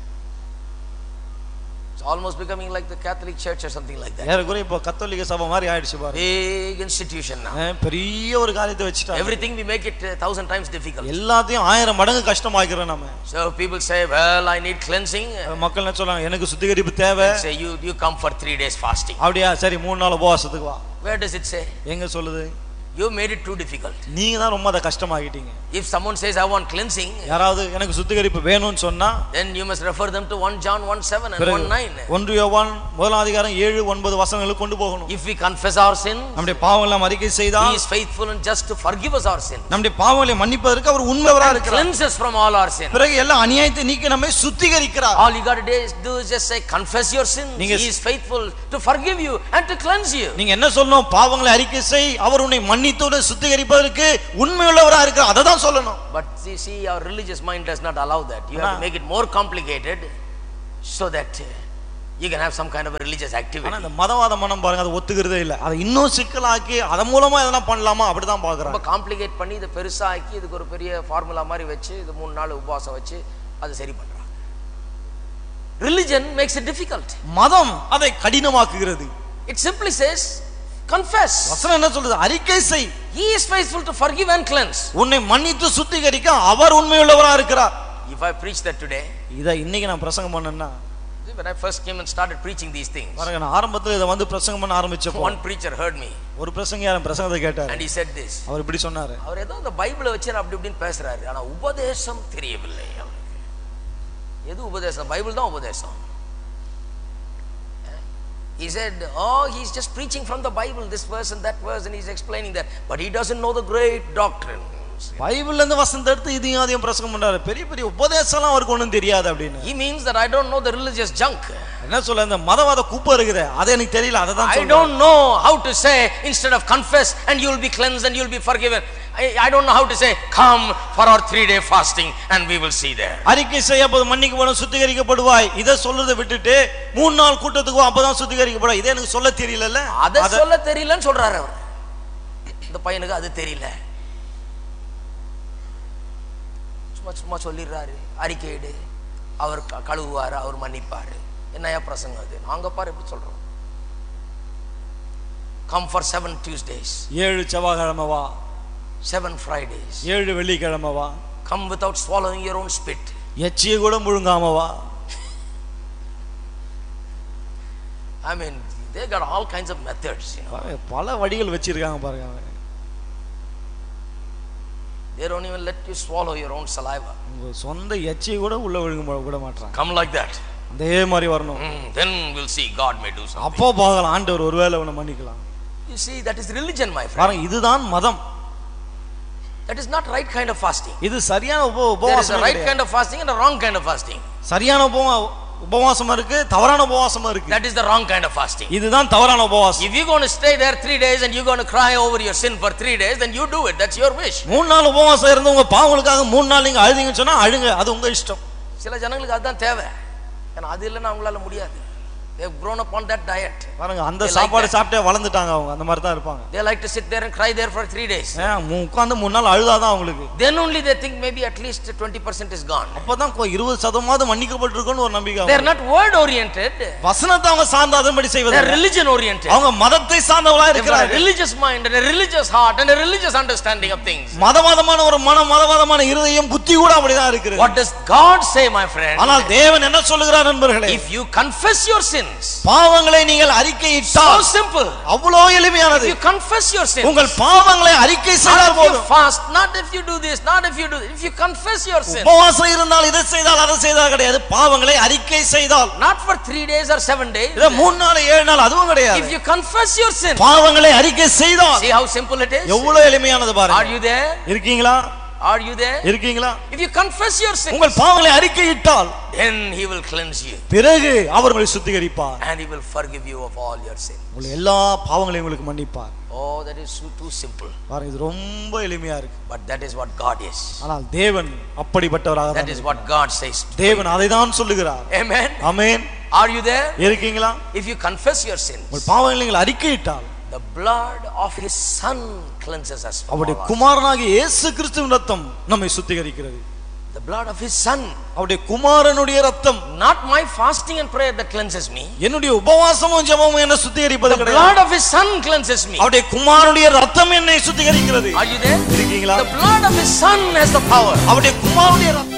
It's almost becoming like the Catholic Church or something like that. ஏறக்குறைய இப்போ கத்தோலிக்க சபை மாதிரி ஆயிடுச்சு பாருங்க. Big institution now. பெரிய ஒரு காரியத்தை வச்சிட்டாங்க. Everything we make it 1,000 times difficult. எல்லாத்தையும் 1000 மடங்கு கஷ்டமாக்குறோம் நாம. So people say, well, I need cleansing. மக்கள் என்ன சொல்றாங்க, எனக்கு சுத்திகரிப்பு தேவை. Say you come for 3 days fasting. அப்படியே சரி 3 நாள் உபவாசத்துக்கு வா. Where does it say? எங்க சொல்லுது? You made it too difficult. நீங்க தான் ரொம்ப அத கஷ்டமாக்கிட்டீங்க. If someone says I want cleansing, யாராவது எனக்கு சுத்திகரிப்பு வேணும்னு சொன்னா, then you must refer them to 1 John 1:7 and 1:9. 1 யோவான் 7:7 வசனங்களுக்கு கொண்டு போகணும். If we confess our sins, நம்முடைய பாவங்களை அறிக்கை செய்தால், he is faithful and just to forgive us our sins. நம்முடைய பாவங்களை மன்னிப்பதற்கு அவர் உண்மையாளராக இருக்கிறார். Cleanse us from all our sins. பிறகு எல்லா அநியாயத்தை நீக்கி நம்மை சுத்திகரிக்கிறார். All you got to do is just say confess your sins. He is faithful to forgive you and to cleanse you. நீங்க என்ன சொல்லணும்? பாவங்களை அறிக்கை செய், அவர் உன்னை மன்னித்து சுத்திகரிப்பதற்கு உண்மையுள்ளவராக இருக்கிறார். அத தான் சொல்லணும். But see our religious mind does not allow that. You have to make it more complicated so that you can have some kind of a religious activity. ஆனா இந்த மதவாத மனம் பாருங்க, அது ஒத்துக்கிறதே இல்ல. அதை இன்னும் சிக்கலாக்கி அத மூலமா எதனா பண்ணலாமா அப்படி தான் பார்க்கறாங்க. ரொம்ப காம்ப்ளிகேட் பண்ணி இத பெருசா ஆக்கி இதுக்கு ஒரு பெரிய ஃபார்முலா மாதிரி வச்சு இது 3 நாள் உபவாசம் வச்சு அது சரி பண்றாங்க. Religion makes it difficult. மதம் அதை கடினமாக்குகிறது. It simply says confess. வசனம் என்ன சொல்றது? அறிக்கை செய். He is faithful to forgive and cleanse. உன்னை மன்னித்து சுத்திகரிக்க அவர் உண்மையுள்ளவராக இருக்கிறார். If I preach that today, இத இன்னைக்கு நான் பிரசங்கம் பண்ணேன்னா, when I first came and started preaching these things, பாருங்க நான் ஆரம்பத்துல இத வந்து பிரசங்கம் பண்ண ஆரம்பிச்சப்போ one preacher heard me. ஒரு பிரசங்கியார் பிரசங்கத்தை கேட்டார். And he said this. அவர் இப்படி சொன்னாரு. அவர் ஏதோ அந்த பைபிளை வச்சு அப்படி இப்படின்னு பேசுறாரு. ஆனா உபதேசம் தெரியவில்லை அவருக்கு. எது உபதேசம்? பைபிள் தான் உபதேசம். He said, oh, he's just preaching from the Bible, this verse and that verse, and he's explaining that. But he doesn't know the great doctrine. பைபிள்ல இருந்து வசனத்தை எடுத்து இதையும் அதையும் பிரசங்கம் பண்றாரு. பெரிய பெரிய உபதேசம்லாம் அவருக்கு ஒண்ணும் தெரியாது அப்படின்னு. He means that I don't know the religious junk. என்ன சொல்ல, இந்த மதவாத குப்பை இருக்குது, அது எனக்கு தெரியல, அத தான் I don't know how to say instead of confess and you will be cleansed and you will be forgiven. I don't know how to say come for our 3-day fasting and we will see there. அறிக்கை செய்ய அப்போது மன்னிக்கப்படும் சுத்திகரிக்கப்படுவாய். இத சொல்றதை விட்டுட்டு 3 நாள் கூட்டத்துக்கு அப்பதான் சுத்திகரிக்கப்படுவாய். இதே எனக்கு சொல்ல தெரியலல்ல. அத சொல்ல தெரியலன்னு சொல்றாரு அவர். இந்த பையனுக்கு அது தெரியல. சும்மா சொல்லிடுறாரு. அறிக்கையிடு, அவர் கழுவுவாரு, அவர் மன்னிப்பாரு. என்னையா பிரசங்கம் அது? நாங்க பாரு எப்படி சொல்றோம். Come for 7 Tuesdays. 7 செவ்வாய்க்கிழமை வா. 7 Fridays. 7 வெள்ளிக்கிழமை வா. Come without swallowing your own spit. எச்சிய கூட முழுங்காம வா. I mean, they got all kinds of methods, you know. பல வழிகள் வச்சிருக்காங்க பாருங்க. They don't even let you swallow your own saliva. உங்க சொந்த எச்சிய கூட உள்ள விழுங்க கூட மாட்டறாங்க. Come like that. அதே மாதிரி வரணும். Then we'll see God may do something. அப்போ பார்க்கலாம் ஆண்டவர் ஒருவேளை உன்னை மன்னிக்கலாம். You see, that is religion, my friend. பாருங்க இதுதான் மதம். That is not right kind of fasting. இது சரியான உபவாசம். There is a right kind of fasting and a wrong kind of fasting. சரியான உபவாசம் இருக்கு, தவறான உபவாசம் இருக்கு. That is the wrong kind of fasting. இதுதான் தவறான உபவாசம். If you going to stay there 3 days and you going to cry over your sin for 3 days, then you do it. That's your wish. 3 நாள் உபவாசம் இருந்து உங்க பாவங்களுக்காக 3 நாள் நீங்க அழுதீங்கன்னு சொன்னா அழுங்க, அது உங்க இஷ்டம். சில ஜனங்களுக்கு அதுதான் தேவை. ஏன்னா அது இல்லைன்னா அவங்களால முடியாது. They have grown up on that diet. பாருங்க அந்த சாப்பாடு சாப்பிட்டே வளர்ந்துட்டாங்க அவங்க, அந்த மாதிரி தான் இருப்பாங்க. They like to sit there and cry there for 3 days. உட்கார்ந்து 3 நாள் அழுதாதான் அவங்களுக்கு. Then only they think maybe at least 20% is gone. அப்பதான் 20% மன்னிக்கப்பட்டிருக்குன்னு ஒரு நம்பிக்கை. They are not word oriented. வசனத்தை அவங்க சார்ந்ததன்படி செய்வது. They are religion oriented. அவங்க மதத்தை சார்ந்தவங்களா இருக்கிறாங்க. A religious mind and a religious heart and a religious understanding of things. மதவாதமான ஒரு மனம், மதவாதமான இருதயம், புத்தி கூட அப்படிதான் இருக்குது. What does God say, my friend? ஆனால் தேவன் என்ன சொல்லுகிறார் நண்பர்களே? If you confess your sins, sins. பாவங்களை நீங்கள் So அறிக்கையிட்டால் simple. அவ்வளவு எளிமையானது. If you confess your sins, உங்கள் பாவங்களை அறிக்கை not செய்தால் if you போதும். fast, not if you do this, not if you do this. If you confess your sins, உபவாசம் இருந்தால் இதை செய்தால் அதை செய்தால் கிடையாது. பாவங்களை அறிக்கை செய்தால் not for 3 days or 7 days. இத 3 நாள் 7 நாள் அதுவும் கிடையாது. If you confess your sins, பாவங்களை அறிக்கை செய்தால் see how simple it is. எவ்வளவு எளிமையானது Are பாருங்க. you there? இருக்கீங்களா? Are you there? இருக்கீங்களா? If you confess your sins, உங்கள் பாவங்களை அறிக்கையிட்டால் then he will cleanse you பிறகு அவர் உங்களை சுத்திகரிப்பார். and he will forgive you of all your sins. உங்கள் எல்லா பாவங்களையும் உங்களுக்கு மன்னிப்பார். Oh, that is too simple. பாருங்க இது ரொம்ப எளிமையா இருக்கு. But that is what God is. ஆனால் தேவன் அப்படிப்பட்டவராக That is what God says. தேவன் அதை தான் சொல்லுகிறார். Amen. Amen. Are you there? இருக்கீங்களா? If you confess your sins, உங்கள் பாவங்களை நீங்கள் அறிக்கையிட்டால் the blood of his son cleanses us from அவருடைய all our குமாரனாகிய இயேசு கிறிஸ்துவின் ரத்தம் நம்மை சுத்திகரிக்கிறது. sins. The blood of his son, அவருடைய குமாரனுடைய ரத்தம். not my fasting and prayer that cleanses me. என்னுடைய உபவாசமும் ஜெபமும் என்ன சுத்திகரிப்பது The கிடையாது. blood of his son cleanses me. அவருடைய குமாரனுடைய ரத்தம் என்னை சுத்திகரிக்கிறது. Are you there? இருக்கீங்களா? The blood of his son has the power. அவருடைய குமாரனுடைய ரத்தம்